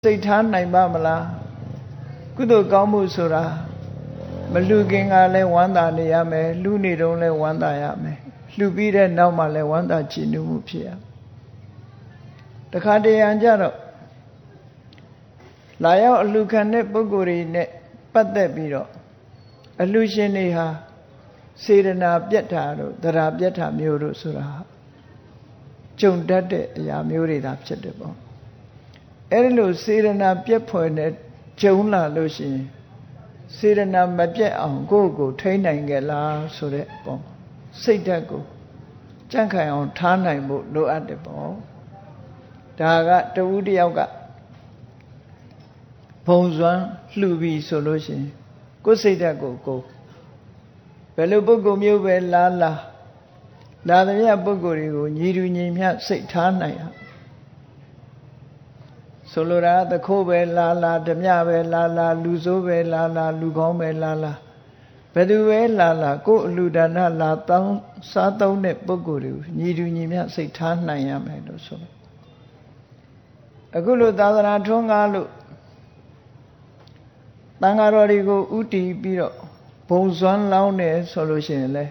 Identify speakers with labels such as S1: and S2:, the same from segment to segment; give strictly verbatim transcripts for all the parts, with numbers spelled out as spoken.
S1: စိတ်ထားနိုင်ပါမလားကုသိုလ်ကောင်းမှုဆိုတာမလှူခင်ကလည်းဝမ်းသာနေရမယ်လှူနေတုန်းလည်းဝမ်းသာရမယ်လှူပြီးတဲ့နောက်မှလည်းဝမ်းသာကြည်နူးမှုဖြစ်ရတခါတရံကြတော့လာရောက်အလှူခံတဲ့ပုဂ္ဂိုလ်တွေနဲ့ပတ်သက်ပြီးတော့အလှူရှင်တွေဟာစေတနာပြတ်တာတို့သရာပြတ်တာမျိုးတို့ဆိုတာကြုံတတ်တဲ့အရာမျိုးတွေသာဖြစ်တယ်ပေါ့အဲ့ဒီလိုစေရနာပြည့်ဖွယ်နဲ့ဂျုံလာလို့ရှိရင်စေရနာမပြည့်အောင်ကိုယ့်ကိုထိန်းနိုင်ကြလားဆိုတဲ့ပေါ့စိတ်ဓာတ်ကိုကြန့်ခိုင်အောင်ထားနိုင်ဖို့လိုအပ်တယ်ပေါ့ဒါကတဝူးတယောက်ကဘုံစွမ်းလှူပြီးဆိုလို့ရှိရင်ကိုယ်စိတ်ဓာတ်ကိုကိုယ်ဘယ်လိုပုဂ္ဂိုလ်မျိုးပဲလာလာလာသမျှပုဂ္ဂိုလ်တွေကိုညီတူညီမျှစိတ်ထားနိုင်ရဆိုလိုတာသခိုးပဲလာလာဓမြပဲလာလာလူဆိုးပဲလာလာလူကောင်းပဲလာလာဘယ်သူပဲလာလာကိုယ်အလူဒါနလာတောင်းစားသုံးတဲ့ပုဂ္ဂိုလ်တွေကိုညီတူညီမျှစိတ်ထားနိုင်ရမယ်လို့ဆိုတယ်အခုလိုသာသနာထွန်းကားလို့တန်ဃာတော်တွေကိုဥတီပြီးတော့ဘုံစွမ်းလောင်းတယ်ဆိုလို့ရှိရင်လေ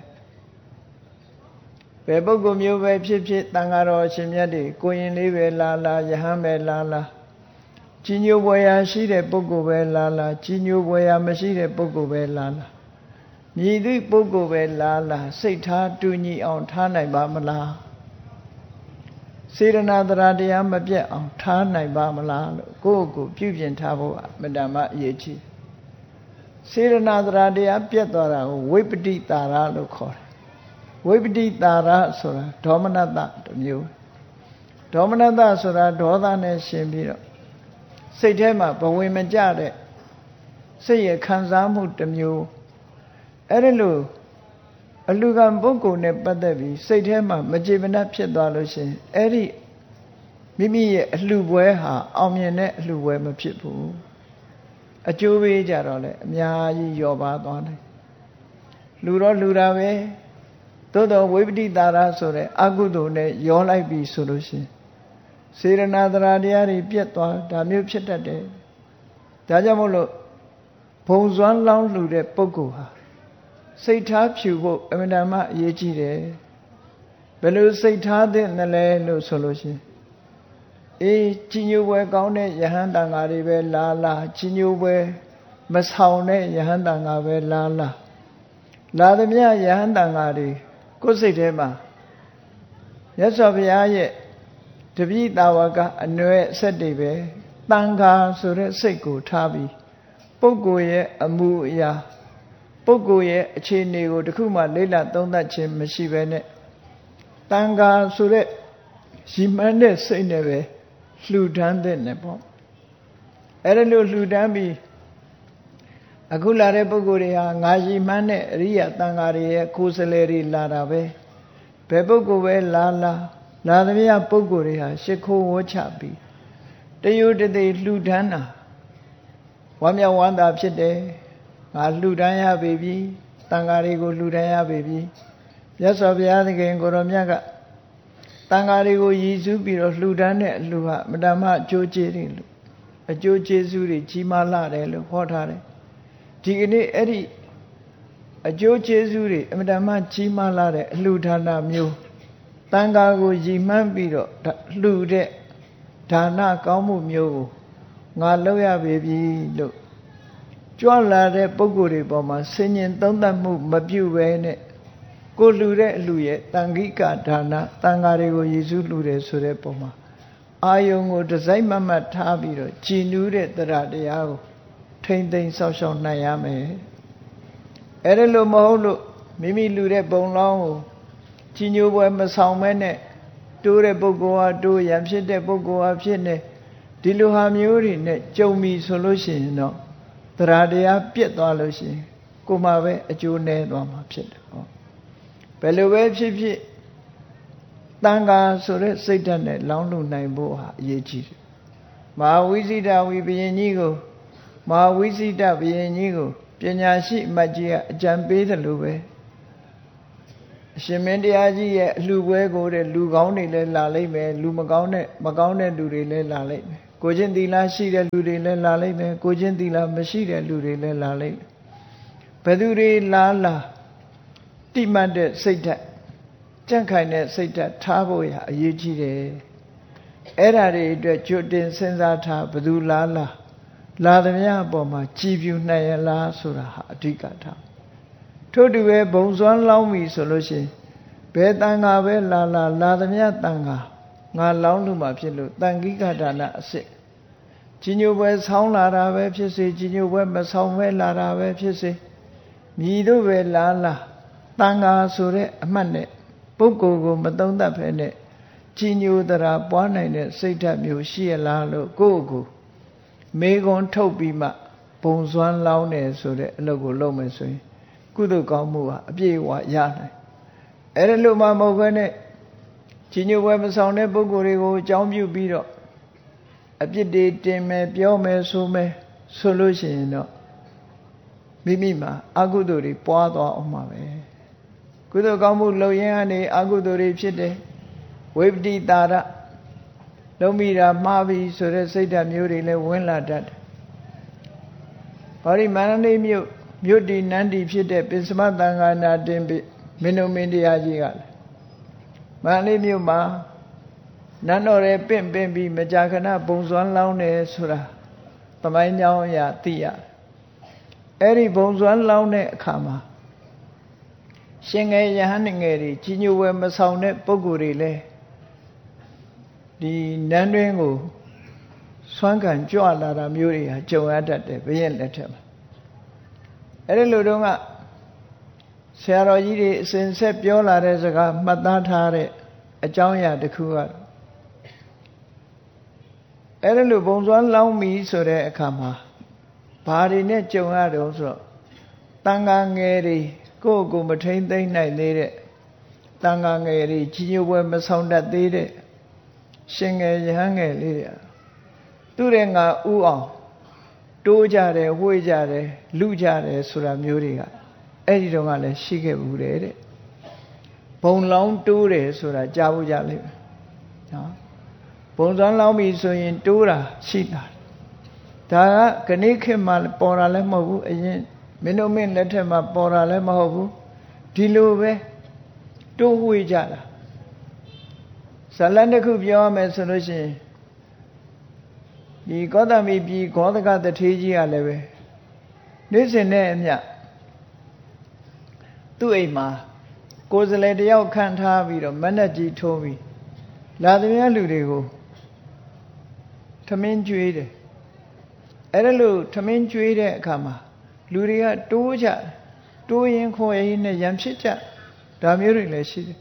S1: ဘယ်ပုဂ္ဂိုလ်မျိုးပဲဖြစ်ဖြစ်တန်ဃာတော်အရှင်မြတ်တွေကိုရင်လေးပဲလာလာယဟန်ပဲလာလာကြီးညိုပွဲရာရှိတဲ့ပုဂ္ဂိုလ်ပဲလာလာကြီးညိုပွဲရာမရှိတဲ့ပုဂ္ဂိုလ်ပဲလာလာမြည်သည့်ပုဂ္ဂိုလ်ပဲလာလာစိတ်ထားတူညီအောင်ထားနိုင်ပါမလားစေရနာတရားတရားမပြတ်အောင်ထားနိုင်ပါမလားလို့ကိုယ့်ကိုပြုပြင်ထားဖို့အမတ္တမအရေးကြီးစေရနာတရားတရားပြတ်သွားတာကိုဝိပတိတာရလို့ခေါ်တယ်ဝိပတိတာရဆိုတာဒေါမနတတစ်မျိုးဒေါမနတဆိုတာဒေါသနဲ့ရှင်ပြီးတော့စိတ်ထဲမှာဘဝင်မကြတဲ့စိတ်ရခံစားမှုတစ်မျိုးအဲ့ဒီလိုအလူကံပုဂ္ဂိုလ်နဲ့ပတ်သက်ပြီးစိတ်ထဲမှာမကြေမနပ်ဖြစ်သွားလို့ရှိရင်အဲ့ဒီမိမိရဲ့အလှပွဲဟာအောင်မြင်တဲ့အလှပွဲမဖြစ်ဘူးအကျိုးပေးကြတော့လေအများကြီးလျော့ပါသွားတယ်လူတော့လူတာပဲသို့တော်ဝိပတိတာရဆိုတဲ့အကုသိုလ်နဲ့ရောလိုက်ပြီဆိုလို့ရှိရင်စေရနာတရားတရားတွေပြတ်သွားဒါမျိုးဖြစ်တတ်တယ်ဒါကြောင့်မို့လို့ဘုံစွမ်းလောင်းလှူတဲ့ပုဂ္ဂိုလ်ဟာစိတ်ထားဖြူဖို့အမှန်တမ်းအရေးကြီးတယ်ဘယ်လိုစိတ်ထားသင့်တယ်လဲလို့ဆိုလို့ရှိရင်အေးကြီးညိုပွဲကောင်းတဲ့ယဟန်တန်ဃာတွေပဲလာလာကြီးညိုပွဲမဆောင်တဲ့ယဟန်တန်ဃာပဲလာလာလာသမျှယဟန်တန်ဃာတွေကိုယ်စိတ်ထဲမှာမြတ်စွာဘုရားရဲ့တပိတာဝကအနွယ်အဆက်တွေပဲတန်ဃာဆိုတဲ့စိတ်ကိုထားပြီးပုဂ္ဂိုလ်ရဲ့အမှုအရာပုဂ္ဂိုလ်ရဲ့အခြေအနေကိုတခုမှလေ့လာသုံးသပ်ခြင်းမရှိဘဲနဲ့တန်ဃာဆိုတဲ့ရည်မှန်းတဲ့စိတ်နဲ့ပဲလှူဒန်းတဲ့နဲ့ပေါ့အဲ့ဒါလို့လှူဒန်းပြီးအခုလာတဲ့ပုဂ္ဂိုလ်တွေဟာငါရည်မှန်းတဲ့အရိယာတန်ဃာတွေရဲ့ကိုယ်စားလှယ်တွေလာတာပဲဘယ်ပုဂ္ဂိုလ်ပဲလာလာလာသမျှပုဂ္ဂိုလ်တွေဟာရှ िख ိုးဝှချပြီးတယုတသိလှူဒန်းတာဝမ်းမြောက်ဝမ်းသာဖြစ်တယ်ငါလှူဒန်းရပေပြီတန်ဃာတွေကိုလှူဒန်းရပေပြီမြတ်စွာဘုရားသခင်ကိုရောမြတ်ကတန်ဃာတွေကိုရည်စူးပြီးတော့လှူဒန်းတဲ့အလှူဟာမတ္တမအကျိုးကျေးတွေလို့အကျိုးကျေးဇူးတွေကြီးမားလာတယ်လို့ဟောထားတယ်ဒီကနေ့အဲ့ဒီအကျိုးကျေးဇူးတွေအမတ္တမကြီးမားလာတဲ့အလှူဒါနမျိုးတန်ဃာကိုရည်မှန်းပြီးတော့လှူတဲ့ဒါနကောင်းမှုမျိုးကိုငါလုပ်ရပေပြီလို့ကြွလာတဲ့ပုဂ္ဂိုလ်တွေပေါ်မှာဆင်ញင်သုံးသပ်မှုမပြုဘဲနဲ့ကိုလှူတဲ့အလှူရဲ့တန်ခိကဒါနတန်ဃာတွေကိုရည်စူးလှူတယ်ဆိုတဲ့ပုံမှာအာယုံကိုတစိုက်မတ်မတ်ထားပြီးတော့ကြည်နူးတဲ့တရားတရားကိုထိမ့်သိမ့်ဆောက်ရှောက်နိုင်ရမယ်အဲ့ဒါလို့မဟုတ်လို့မိမိလှူတဲ့ပုံလောင်းကိုကြီးညိုပွဲမဆောင်မဲနဲ့တိုးတဲ့ပုဂ္ဂိုလ်ဟာတိုးရံဖြစ်တဲ့ပုဂ္ဂိုလ်ဟာဖြစ်နေဒီလိုဟာမျိုးတွေနဲ့ကြုံပြီဆိုလို့ရှိရင်တော့တရားတရားပြတ်သွားလို့ရှိရင်ကိုယ်မှပဲအကျိုးနည်းသွားမှာဖြစ်တယ်ဟောဘယ်လိုပဲဖြစ်ဖြစ်တန်ခါဆိုတဲ့စိတ်ဓာတ်နဲ့လောင်းလို့နိုင်ဖို့ဟာအရေးကြီးတယ်မဟာဝိဇိတဝိဘယင်ကြီးကိုမဟာဝိဇိတဘယင်ကြီးကိုပညာရှိအမတ်ကြီးကအကြံပေးတယ်လို့ပဲအရှင်မင်းတရားကြီးရဲ့အလှပွဲကိုတဲ့လူကောင်းတွေလည်းလာလိမ့်မယ်လူမကောင်းတဲ့မကောင်းတဲ့လူတွေလည်းလာလိမ့်မယ်ကိုချင်းသီလရှိတဲ့လူတွေလည်းလာလိမ့်မယ်ကိုချင်းသီလမရှိတဲ့လူတွေလည်းလာလိမ့်မယ်ဘယ်သူတွေလာလာတိမှတ်တဲ့စိတ်ဓာတ်ကြန့်ခိုင်တဲ့စိတ်ဓာတ်ထားဖို့ရအရေးကြီးတယ်အဲ့ဓာတွေအတွက်ကြိုတင်စဉ်းစားထားဘယ်သူလာလာလာသမျှအပေါ်မှာကြည်ပြူနိုင်ရလားဆိုတာဟာအဓိကထားထို့တူပဲဘုံစွမ်းလောင်းပြီဆိုလို့ရှိရင်ဘယ်တန်ခါပဲလာလာလာသမျှတန်ခါငါလောင်းလို့မှဖြစ်လို့တန်ခိကဒါနအစစ်ကြီးညိုပွဲဆောင်းလာတာပဲဖြစ်စေကြီးညိုပွဲမဆောင်းပဲလာတာပဲဖြစ်စေမြည်တို့ပဲလာလာတန်ခါဆိုတဲ့အမှတ်နဲ့ပုဂ္ဂိုလ်ကိုမသုံးသပ်ဖဲနဲ့ကြီးညိုတရာပွားနိုင်တဲ့စိတ်ဓာတ်မျိုးရှိရလားလို့ကိုယ့်ကိုမေခွန်းထုတ်ပြီးမှဘုံစွမ်းလောင်းတယ်ဆိုတဲ့အလုပ်ကိုလုပ်မယ်ဆိုရင်ကုသိုလ်ကောင်းမှုဟာအပြည့်အဝရနိုင်အဲ့ဒါလို့မှမဟုတ်ဘဲနဲ့ကြီးညိုပွဲမဆောင်တဲ့ပုဂ္ဂိုလ်တွေကိုအကြောင်းပြုပြီးတော့အပြစ်တွေတင်မယ်ပြောမယ်ဆိုမယ်ဆိုလို့ရှိရင်တော့မိမိမှာအကုသိုလ်တွေပွားသွားအောင်မှာပဲကုသိုလ်ကောင်းမှုလုပ်ရင်ကနေအကုသိုလ်တွေဖြစ်တယ်ဝိပတိတာရလုံးမိတာမှားပြီဆိုတဲ့စိတ်ဓာတ်မျိုးတွေလည်းဝင်လာတတ်တယ်။ဘာဒီမန္တလေးမြို့မြို့တည်နန်းတည်ဖြစ်တဲ့ပစ္စမသံဃာနာတင်ပြီမင်းတို့မင်းတရားကြီးကလည်းမန္တလေးမြို့မှာနန်းတော်ရဲ့ပင့်ပင့်ပြီးမကြာခဏဘုံစွမ်းလောင်းတယ်ဆိုတာသမိုင်းကြောင်းအရာသိရအဲ့ဒီဘုံစွမ်းလောင်းတဲ့အခါမှာရှင်ငယ်ယဟန်ငယ်တွေကြီးညိုဝဲမဆောင်တဲ့ပုဂ္ဂိုလ်တွေလည်းဒီနန်းတွင်းကိုဆွမ်းခံကြွလာတာမျိုးတွေဟာကြုံရတတ်တယ်ဘုရင်လက်ထက်မှာအဲ့ဒီလိုတော့ကဆရာတော်ကြီးတွေအစဉ်ဆက်ပြောလာတဲ့စကားမှတ်သားထားတဲ့အကြောင်းအရာတစ်ခုကအဲ့ဒီလိုဘုံစွမ်းလောင်းပြီဆိုတဲ့အခါမှာဘာတွေနဲ့ကြုံရတော့ဆိုတော့တန်ခါငယ်တွေကိုယ့်ကိုမထိမ့်သိမ့်နိုင်သေးတဲ့တန်ခါငယ်တွေကြီးညိုပွဲမဆောင်တတ်သေးတဲ့ရှင်ငယ်ရဟန်းငယ်လေးတွေသူ့ရဲ့ငါဥအောင်တိုးကြတယ်ဝှေ့ကြတယ်လူကြတယ်ဆိုတာမျိုးတွေကအဲ့ဒီတော့ကလည်းရှိခဲ့ဘူးတဲ့ဘုံလောင်းတိုးတယ်ဆိုတာကြားဖို့ကြလိမ့်မယ်နော်ဘုံစွမ်းလောင်းပြီဆိုရင်တိုးတာရှိတာဒါကခဏိခေတ်မှာပေါ်တာလည်းမဟုတ်ဘူးအရင်မင်းတို့မင်းလက်ထက်မှာပေါ်တာလည်းမဟုတ်ဘူးဒီလိုပဲတိုးဝှေ့ကြတာဇလန်တစ်ခုပြောရမယ်ဆိုလို့ရှိရင်ဒီကောသမီပြည်ဂောဒကတထေးကြီးကလည်းပဲနေ့စဉ်နဲ့အမျှသူ့အိမ်မှာကိုယ်စလဲတယောက်ခန့်ထားပြီးတော့မဏ္ဍကြီးထိုးပြီးလာသမျှလူတွေကိုထမင်းကျွေးတယ်အဲ့ဒါလို့ထမင်းကျွေးတဲ့အခါမှာလူတွေကတိုးကြတိုးရင်ခေါ်ရင်နဲ့ရံဖြစ်ကြဒါမျိုးတွေလည်းရှိတယ်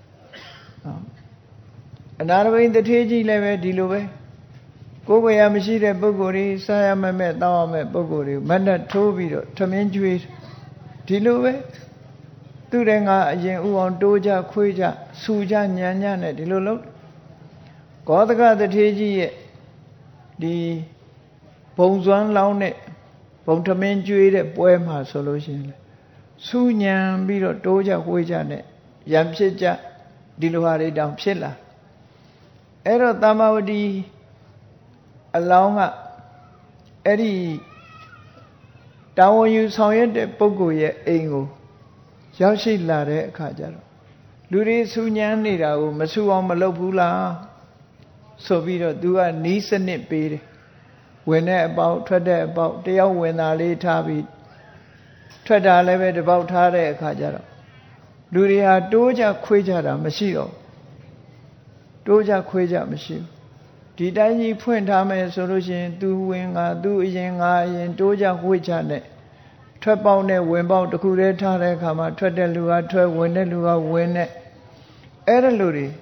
S1: အနာရဘိန်တထေးကြီးလည်းပဲဒီလိုပဲကိုယ်ဝေယမရှိတဲ့ပုဂ္ဂိုလ်တွေစားရမဲ့မဲ့တောင်းရမဲ့ပုဂ္ဂိုလ်တွေမနှက်ထိုးပြီးတော့ထမင်းကျွေးဒီလိုပဲသူတဲ့ငါအရင်ဥအောင်တိုးကြခွေးကြဆူကြညံညနဲ့ဒီလိုလုပ်ဂောဒကတထေးကြီးရဲ့ဒီဘုံစွမ်းလောင်းတဲ့ဘုံထမင်းကျွေးတဲ့ပွဲမှာဆိုလို့ရှိရင်ဆူညံပြီးတော့တိုးကြခွေးကြနဲ့ရံဖြစ်ကြဒီလိုဟာတွေတောင်ဖြစ်လာအဲ့တော့သမ္မာဝတီအလောင်းကအဲ့ဒီတာဝန်ယူဆောင်ရွက်တဲ့ပုဂ္ဂိုလ်ရဲ့အိမ်ကိုရောက်ရှိလာတဲ့အခါကျတော့လူတွေဆူညံနေတာကိုမဆူအောင်မလုပ်ဘူးလားဆိုပြီးတော့သူကနီးစနစ်ပေးတယ်ဝင်တဲ့အပေါက်ထွက်တဲ့အပေါက်တယောက်ဝင်တာလေးထားပြီးထွက်တာလည်းပဲတပေါက်ထားတဲ့အခါကျတော့လူတွေဟာတိုးကြခွေးကြတာမရှိတော့တိုးကြခွေးကြမရှိဘူးဒီတိုင်းကြီးဖွင့်ထားမယ်ဆိုလို့ရှိရင်သူဝင်ငါသူအရင်ငါအရင်တိုးကြခွေးကြနဲ့ထွက်ပေါက်နဲ့ဝင်ပေါက်တစ်ခုတည်းထားတဲ့အခါမှာထွက်တဲ့လူကထွက်ဝင်တဲ့လူကဝင်နဲ့အဲ့ဒါလူတွေ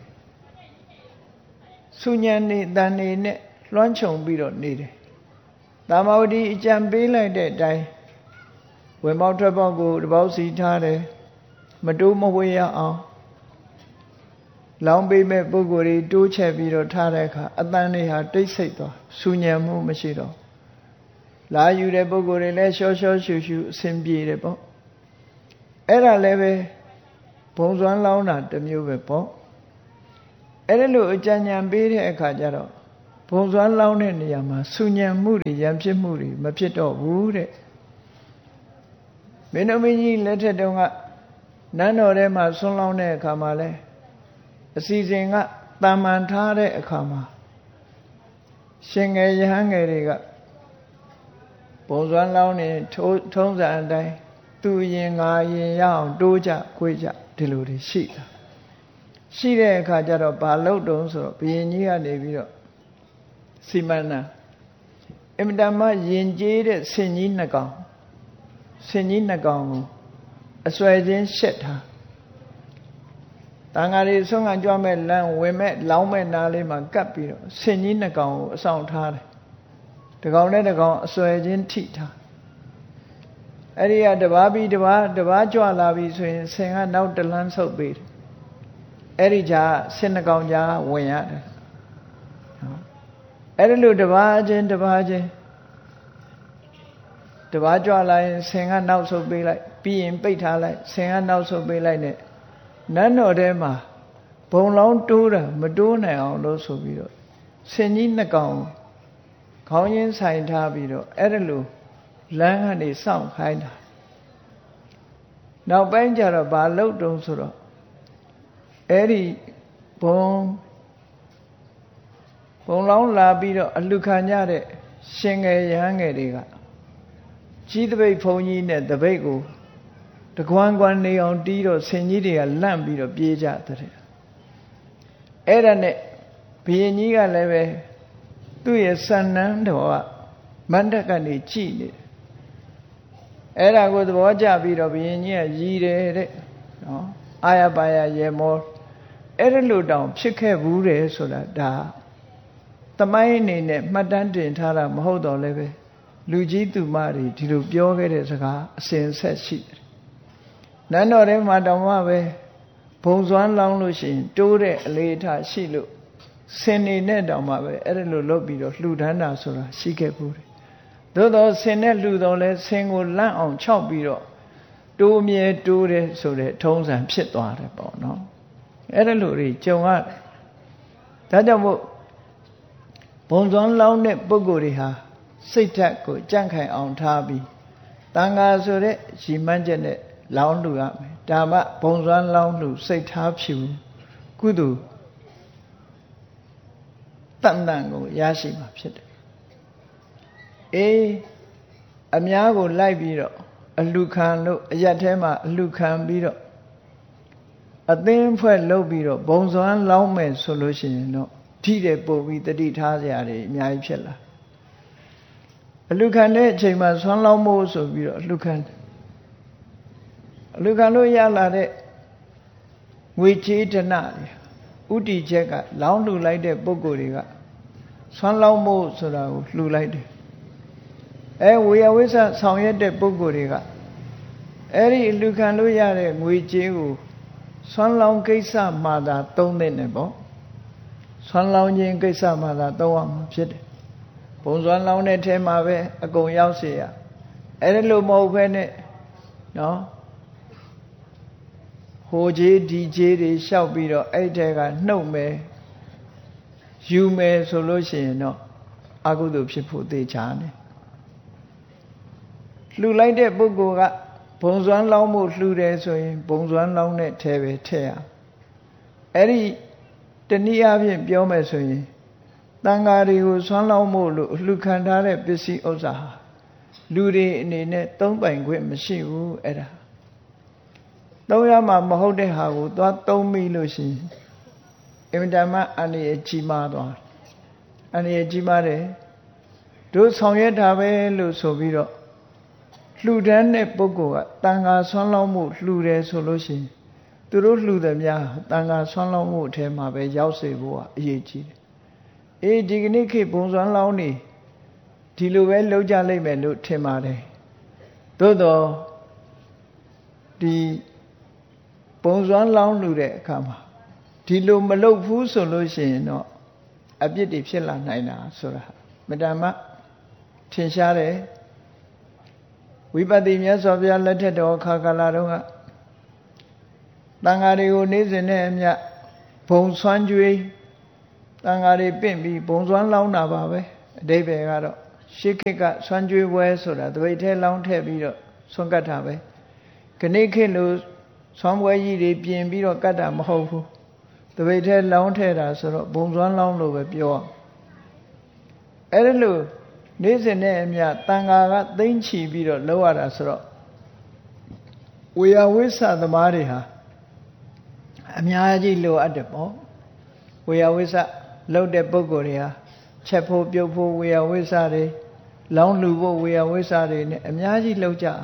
S1: ဆုညံနေတန်နေနဲ့လွှမ်းခြုံပြီးတော့နေတယ်သာမဝတီအကြံပေးလိုက်တဲ့အတိုင်းဝင်ပေါက်ထွက်ပေါက်ကိုတပေါက်စီထားတယ်မတိုးမဝေးရအောင်လောင်းပေးမဲ့ပုဂ္ဂိုလ်တွေတိုးချက်ပြီးတော့ထားတဲ့အခါအတန်တွေဟာတိတ်ဆိတ်သွားဆူညံမှုမရှိတော့လာယူတဲ့ပုဂ္ဂိုလ်တွေလည်းရှောရှောရှူရှူအဆင်ပြေတယ်ပေါ့အဲ့ဒါလည်းပဲဘုံစွမ်းလောင်းတာတစ်မျိုးပဲပေါ့အဲ့ဒါလို့အကြံဉာဏ်ပေးတဲ့အခါကျတော့ဘုံစွမ်းလောင်းတဲ့နေရာမှာဆူညံမှုတွေရံဖြစ်မှုတွေမဖြစ်တော့ဘူးတဲ့မင်းတို့မင်းကြီးလက်ထက်တုန်းကနန်းတော်ထဲမှာဆွမ်းလောင်းတဲ့အခါမှာလဲအစီအစဉ်ကတာမန်ထားတဲ့အခါမှာရှင်ငယ်ရဟန်းငယ်တွေကဘုံစွမ်းလောင်းနေထုံးစံအတိုင်းသူရင်ငါရင်ရအောင်တိုးကြခွေးကြဒီလိုတွေရှိတာရှိတဲ့အခါကျတော့ဘာလို့တုံးဆိုတော့ဘုရင်ကြီးကနေပြီးတော့စီမံနာအင်မတန်မှယဉ်ကျေးတဲ့ဆင်ကြီးနှစ်ကောင်ဆင်ကြီးနှစ်ကောင်ကိုအစွဲချင်းရှက်ထားတန်ဃာတွေဆွမ်းခံကြွမဲ့လမ်းဝင်မဲ့လောင်းမဲ့နားလေးမှာကပ်ပြီးတော့ဆင်ကြီးနှစ်ကောင်ကိုအဆောင်ထားတယ်တကောင်နဲ့တကောင်အစွဲချင်းထိထားအဲ့ဒီကတပားပြီးတပားတပားကြွလာပြီဆိုရင်ဆင်ကနောက်တလန်းဆုပ်ပေးတယ်အဲ့ဒီကြာဆင်နှစ်ကောင်ကြာဝင်ရတယ်အဲ့ဒီလိုတပားချင်းတပားချင်းတပားကြွလာရင်ဆင်ကနောက်ဆုပ်ပေးလိုက်ပြီးရင်ပိတ်ထားလိုက်ဆင်ကနောက်ဆုပ်ပေးလိုက်နဲ့နန်းတော်ထဲမှာဘုံလောင်းတိုးတာမတိုးနိုင်အောင်လို့ဆိုပြီးတော့ဆင်ကြီးနှစ်ကောင်ခေါင်းရင်းဆိုင်ထားပြီးတော့အဲ့ဒါလိုလမ်းကနေစောင့်ခိုင်းတာနောက်ပိုင်းကျတော့ဘာလုပ်တုံးဆိုတော့အဲ့ဒီဘုံဘုံလောင်းလာပြီးတော့အလှခံကြတဲ့ရှင်ငယ်ရဟန်းငယ်တွေကကြီးတပိတ်ဘုံကြီးနဲ့တပိတ်ကိုတကွမ်းကွမ်းနေအောင်တီးတော့ဆင်ကြီးတွေကလန့်ပြီးတော့ပြေးကြတဲ့အဲ့ဒါနဲ့ဘုရင်ကြီးကလည်းပဲသူ့ရဲ့စံနန်းတော်ကမန္တကနေကြည်နေတယ်အဲ့ဒါကိုသဘောကျပြီးတော့ဘုရင်ကြီးကရည်တယ်တဲ့နော်အာရပါရရေမောအဲ့ဒါလို့တောင်ဖြစ်ခဲ့ဘူးတယ်ဆိုတာဒါသမိုင်းအနေနဲ့မှတ်တမ်းတင်ထားတာမဟုတ်တော့လည်းပဲလူကြီးသူမတွေဒီလိုပြောခဲ့တဲ့စကားအစဉ်ဆက်ရှိတယ်နန်းတော်ထဲမှာတောင်မှပဲဘုံစွမ်းလောင်းလို့ရှိရင်တိုးတဲ့အလေးထားရှိလို့ဆင်နေနဲ့တောင်မှပဲအဲ့ဒါလိုလုပ်ပြီးတော့လှူဒန်းတာဆိုတာရှိခဲ့ဘူးတယ်သို့တော့ဆင်နဲ့လှူတော့လဲဆင်ကိုလန့်အောင်ခြောက်ပြီးတော့တိုးမြဲတိုးတယ်ဆိုတဲ့ထုံးစံဖြစ်သွားတယ်ပေါ့နော်အဲ့ဒါလိုတွေကြုံရတယ်ဒါကြောင့်မို့ဘုံစွမ်းလောင်းတဲ့ပုဂ္ဂိုလ်တွေဟာစိတ်ဓာတ်ကိုကြံ့ခိုင်အောင်ထားပြီးတန်ခါဆိုတဲ့ရည်မှန်းချက်နဲ့လောင်းလှူရမယ်ဒါမှဘုံစွမ်းလောင်းလှူစိတ်ထားဖြူကုသိုလ်တန်တန်ကိုရရှိမှာဖြစ်တယ်အေးအများကိုလိုက်ပြီးတော့အလှခံလို့အရက်ထဲမှာအလှခံပြီးတော့အသင်းဖွဲ့လုပ်ပြီးတော့ဘုံစွမ်းလောင်းမယ်ဆိုလို့ရှိရင်တော့ထိတဲ့ပုံပြီးတတိထားကြရတယ်အများကြီးဖြစ်လာအလှခံတဲ့အချိန်မှာစွမ်းလောင်းမို့ဆိုပြီးတော့အလှခံအလှခံလို့ရလာတဲ့ငွေချေးဒနာတွေဥတီချက်ကလောင်းလှူလိုက်တဲ့ပုဂ္ဂိုလ်တွေကစွမ်းလောင်းမို့ဆိုတာကိုလှူလိုက်တယ်အဲဝေယဝိဆဆောင်ရွက်တဲ့ပုဂ္ဂိုလ်တွေကအဲ့ဒီအလှခံလို့ရတဲ့ငွေချေးကိုစွမ်းလောင်းကိစ္စမှသာသုံးတဲ့နဲ့ပေါ့စွမ်းလောင်းခြင်းကိစ္စမှသာသုံးရမှာဖြစ်တယ်ဘုံစွမ်းလောင်းတဲ့ထဲမှာပဲအကုန်ရောက်စေရအဲ့ဒါလို့မဟုတ်ဘဲနဲ့နော်ဟိုကြီးဒီကြီးတွေလျှောက်ပြီးတော့အဲ့ထဲကနှုတ်မယ်ယူမယ်ဆိုလို့ရှိရင်တော့အကုသိုလ်ဖြစ်ဖို့သေချာတယ်လှူလိုက်တဲ့ပုဂ္ဂိုလ်ကဘုံစွမ်းလောင်းမှုလှူတယ်ဆိုရင်ဘုံစွမ်းလောင်းတဲ့ထဲပဲထည့်ရအဲ့ဒီတနည်းအားဖြင့်ပြောမယ်ဆိုရင်တန်ဃာတွေကိုစွမ်းလောင်းမှုလို့လှူခံထားတဲ့ပစ္စည်းဥစ္စာဟာလူတွေအနေနဲ့သုံးပိုင်ခွင့်မရှိဘူးအဲ့ဒါသုံးရမှာမဟုတ်တဲ့ဟာကိုသွားသုံးမိလို့ရှိရင်အင်မတန်မှအန္တရာယ်ကြီးမားသွားအန္တရာယ်ကြီးမားတယ်တို့ဆောင်ရွက်တာပဲလို့ဆိုပြီးတော့လှူဒန်းတဲ့ပုဂ္ဂိုလ်ကတန်ခါဆွမ်းလောင်းမှုလှူတယ်ဆိုလို့ရှိရင်သူတို့လှူတယ်များတန်ခါဆွမ်းလောင်းမှုအထဲမှာပဲရောက်စေဖို့ကအရေးကြီးတယ်အေးဒီကနေ့ခေတ်ဘုံဆွမ်းလောင်းနေဒီလိုပဲလုပ်ကြလိမ့်မယ်လို့ထင်ပါတယ်သို့တော့ဒီဘုံစွမ်းလောင်းလှူတဲ့အခါမှာဒီလိုမလုပ်ဘူးဆိုလို့ရှိရင်တော့အပြစ်တွေဖြစ်လာနိုင်တာဆိုတာမတမ်းမထင်ရှားတယ်ဝိပဿနာမြတ်စွာဘုရားလက်ထက်တော်ခါကာလတုန်းကတန်ဃာတွေကိုနေ့စဉ်နဲ့အမျှဘုံဆွမ်းကြွေးတတန်ဃာတွေပင့်ပြီးဘုံစွမ်းလောင်းတာပါပဲအဓိပ္ပာယ်ကတော့ရှေးခေတ်ကဆွမ်းကြွေးပွဲဆိုတာတပိတ်ထဲလောင်းထည့်ပြီးတော့ဆွမ်းကတ်တာပဲခဏခေတ်လို့ဆွမ်းပွဲကြီးတွေပြင်ပြီးတော့ကတ်တာမဟုတ်ဘူးတပိတ်ထဲလောင်းထည့်တာဆိုတော့ဘုံစွမ်းလောင်းလို့ပဲပြောအဲ့ဒါလို့နေ့စဉ်နဲ့အမျှတန်ဃာကသိမ့်ချီပြီးတော့လောက်ရတာဆိုတော့ဝေယဝိဆသမားတွေဟာအများကြီးလိုအပ်တယ်ပေါ့ဝေယဝိဆလောက်တဲ့ပုဂ္ဂိုလ်တွေဟာချက်ဖို့ပြုတ်ဖို့ဝေယဝိဆတွေလောင်းလူဖို့ဝေယဝိဆတွေနဲ့အများကြီးလောက်ကြ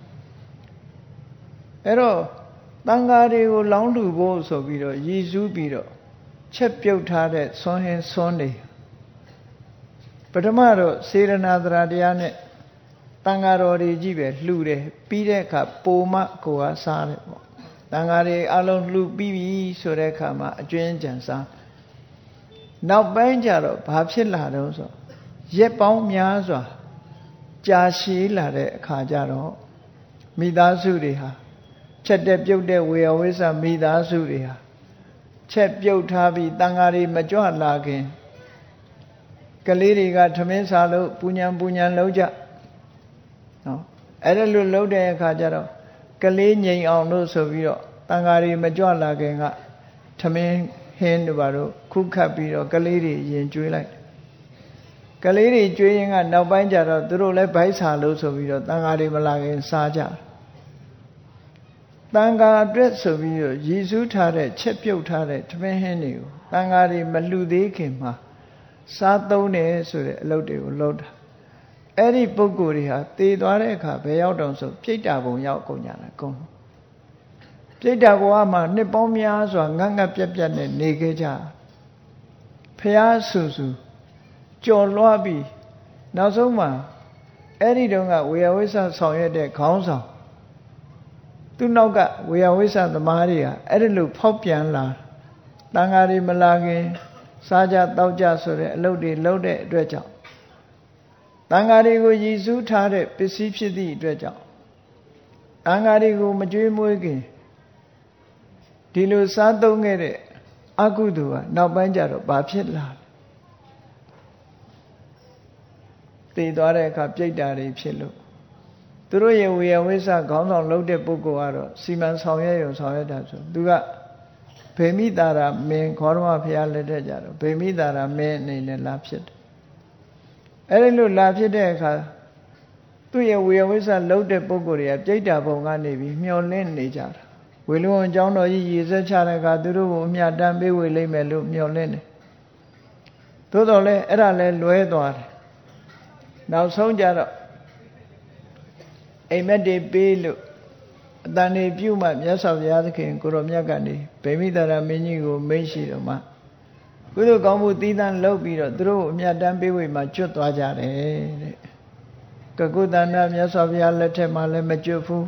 S1: အဲ့တော့တန်ဃာတွေကိုလောင်းလူဖို့ဆိုပြီးတော့ရည်စူးပြီးတော့ချက်ပြုတ်ထားတဲ့ဆွမ်းဟင်းဆွမ်းတွေပထမတော့စေရနာသရတရားနဲ့တန်ဃာတော်တွေကြီးပဲလှူတယ်ပြီးတဲ့အခါပိုမကိုကစားတယ်ပေါ့တန်ဃာတွေအလုံးလှူပြီးပြီဆိုတဲ့အခါမှာအကျွင်းကြံစားနောက်ပိုင်းကျတော့ဘာဖြစ်လာတော့ဆိုရက်ပေါင်းများစွာကြာရှည်လာတဲ့အခါကျတော့မိသားစုတွေဟာချက်တဲ့ပြုတ်တဲ့ဝေယဝိဆမိသားစုတွေဟာချက်ပြုတ်ထားပြီးတန်ဃာတွေမကြွလာခင်ကလေးတွေကထမင်းစားလို့ပူညံပူညံလုံးကြနော်အဲ့ဒါလို့လုံးတဲ့အခါကျတော့ကလေးငြိမ်အောင်လို့ဆိုပြီးတော့တန်ဃာတွေမကြွလာခင်ကထမင်းဟင်းတို့ဘာလို့ခုခတ်ပြီးတော့ကလေးတွေရင်ကျွေးလိုက်ကလေးတွေကျွေးရင်ကနောက်ပိုင်းကျတော့သူတို့လည်းဗိုက်စာလို့ဆိုပြီးတော့တန်ဃာတွေမလာခင်စားကြတန်ဃာအတွက်ဆိုပြီးတော့ရည်စူးထားတဲ့ချက်ပြုတ်ထားတဲ့ထမင်းဟင်းတွေကိုတန်ဃာတွေမလှူသေးခင်မှာစားသုံးတယ်ဆိုတဲ့အလုပ်တွေကိုလုပ်တာအဲ့ဒီပုဂ္ဂိုလ်တွေဟာတည်သွားတဲ့အခါဘယ်ရောက်တော့ဆိုပြိတ္တာဘုံရောက်ကုန်ကြတာအကုန်ပြိတ္တာဘဝမှာနှစ်ပေါင်းများစွာငတ်ငတ်ပြက်ပြက်နဲ့နေခဲ့ကြဖျားဆူဆူကြော်လွှားပြီးနောက်ဆုံးမှာအဲ့ဒီတုန်းကဝေယဝိဆဆောင်ရွက်တဲ့ခေါင်းဆောင်သူနောက်ကဝေယဝိဆသမားတွေကအဲ့ဒီလိုဖောက်ပြန်လာတန်ဃာတွေမလာခင်စားကြတောက်ကြဆိုတဲ့အလုပ်တွေလုပ်တဲ့အတွက်ကြောင့်တန်ဃာတွေကိုရည်စူးထားတဲ့ပစ္စည်းဖြစ်သည့်အတွက်ကြောင့်တန်ဃာတွေကိုမကြွေးမွေးခင်ဒီလိုစားသုံးခဲ့တဲ့အကုသိုလ်ကနောက်ပိုင်းကျတော့ဘာဖြစ်လာလဲတည်သွားတဲ့အခါပြိတ္တာတွေဖြစ်လို့သူတို့ရဲ့ဝေယဝိဆခေါင်းဆောင်လုပ်တဲ့ပုဂ္ဂိုလ်ကတော့စီမံဆောင်ရွက်ရုံဆောင်ရွက်တာဆိုသူကဗေမိတာရာမင်းခေါရမဘုရားလက်ထက်ကြတော့ဗေမိတာရာမင်းအနေနဲ့လာဖြစ်တယ်အဲ့ဒီလိုလာဖြစ်တဲ့အခါသူ့ရဲ့ဝေယဝိဆလုပ်တဲ့ပုဂ္ဂိုလ်တွေကပြိတ္တာဘုံကနေပြီးမျောလင့်နေကြတာဝေလူဝန်ကျောင်းတော်ကြီးရည်စက်ချတဲ့အခါသူတို့ကိုအမြတ်တမ်းပေးဝေလိမ့်မယ်လို့မျှော်လင့်တယ်သို့တော်လည်းအဲ့ဒါလည်းလွဲသွားတယ်နောက်ဆုံးကြတော့အိမ်မက်တွေပေးလို့အတန်တွေပြုမှမြတ်စွာဘုရားသခင်ကိုရောမြတ်ကနေဗေမိတာရမင်းကြီးကိုမိန့်ရှိတော်မှာကုသိုလ်ကောင်းမှုသီးသန့်လုပ်ပြီးတော့သူတို့အမြတ်တမ်းပေးဝေမှကျွတ်သွားကြတယ်တဲ့ကကုသန္တမြတ်စွာဘုရားလက်ထက်မှာလည်းမကျွတ်ဘူး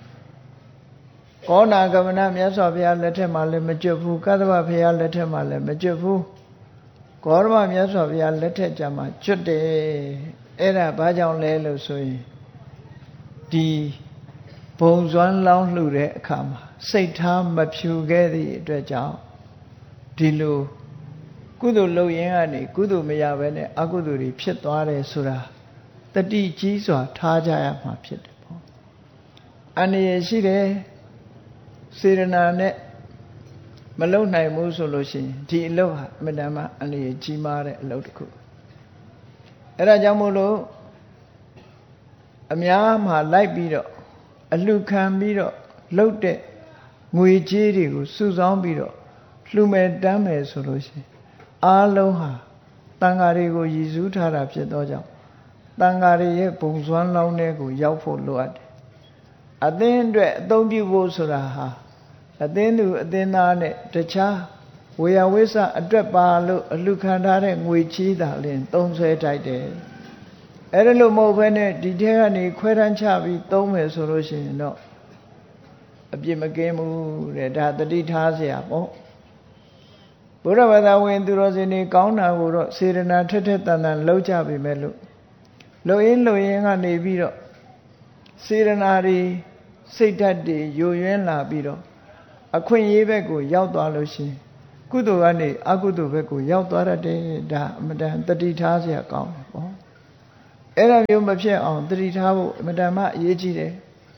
S1: ကောနာကမနမြတ်စွာဘုရားလက်ထက်မှာလည်းမကျွတ်ဘူးကသဗ္ဗဘုရားလက်ထက်မှာလည်းမကျွတ်ဘူးကောရမမြတ်စွာဘုရားလက်ထက်ကြမှာကျွတ်တယ်အဲ့ဒါဘာကြောင့်လဲလို့ဆိုရင်ဒီဘုံစွမ်းလောင်းလှူတဲ့အခါမှာစိတ်ထားမဖြူခဲ့သည့်အတွက်ကြောင့်ဒီလိုကုသိုလ်လုပ်ရင်ကနေကုသိုလ်မရဘဲနဲ့အကုသိုလ်တွေဖြစ်သွားတယ်ဆိုတာတတိကြီးစွာထားကြရမှာဖြစ်တယ်ပေါ့အန္တရာယ်ရှိတယ်စေရနာနဲ့မလုံနိုင်ဘူးဆိုလို့ရှိရင်ဒီအလုပ်ဟာအမှန်တမ်းအန္တရာယ်ကြီးမားတဲ့အလုပ်တစ်ခုအဲ့ဒါကြောင့်မို့လို့အများမှာလိုက်ပြီးတော့အလှခံပြီးတော့လှုပ်တဲ့ငွေကြေးတွေကိုစုဆောင်းပြီးတော့လှူမယ်တမ်းမယ်ဆိုလို့ရှိရင်အားလုံးဟာတန်ဃာတွေကိုရည်စူးထားတာဖြစ်သောကြောင့်တန်ဃာတွေရဲ့ဘုံစွမ်းလောင်းတဲ့ကိုရောက်ဖို့လိုအပ်တယ်အသင်းအတွက်အသုံးပြုဖို့ဆိုတာဟာအသင်းသူအသင်းသားနဲ့တခြားဝေယဝိဆအတွက်ပါလို့အလှခံထားတဲ့ငွေချီးတာလင်းသုံးဆွဲတိုက်တယ်အဲ့ဒါလို့မဟုတ်ဘဲနဲ့ဒီထဲကနေခွဲတန်းချပြီးသုံးမယ်ဆိုလို့ရှိရင်တော့အပြစ်မကင်းဘူးတဲ့ဒါတတိထားเสียပေါ့ဘုရားဘာသာဝင်သူတော်စင်တွေကောင်းတာကိုတော့စေရနာထက်ထက်တန်တန်လောက်ကြပြီမဲ့လို့လုံရင်းလုံရင်းကနေပြီးတော့စေရနာတွေစိတ်ဓာတ်တွေယိုယွင်းလာပြီးတော့အခွင့်အရေးဘက်ကိုရောက်သွားလို့ရှိရင်ကုသိုလ်ကနေအကုသိုလ်ဘက်ကိုရောက်သွားတယ်ဒါအမတန်တတိထားเสียကောင်းတယ်ပေါ့အဲ့ဒါမျိုးမဖြစ်အောင်တတိထားဖို့အမတန်မှအရေးကြီးတယ်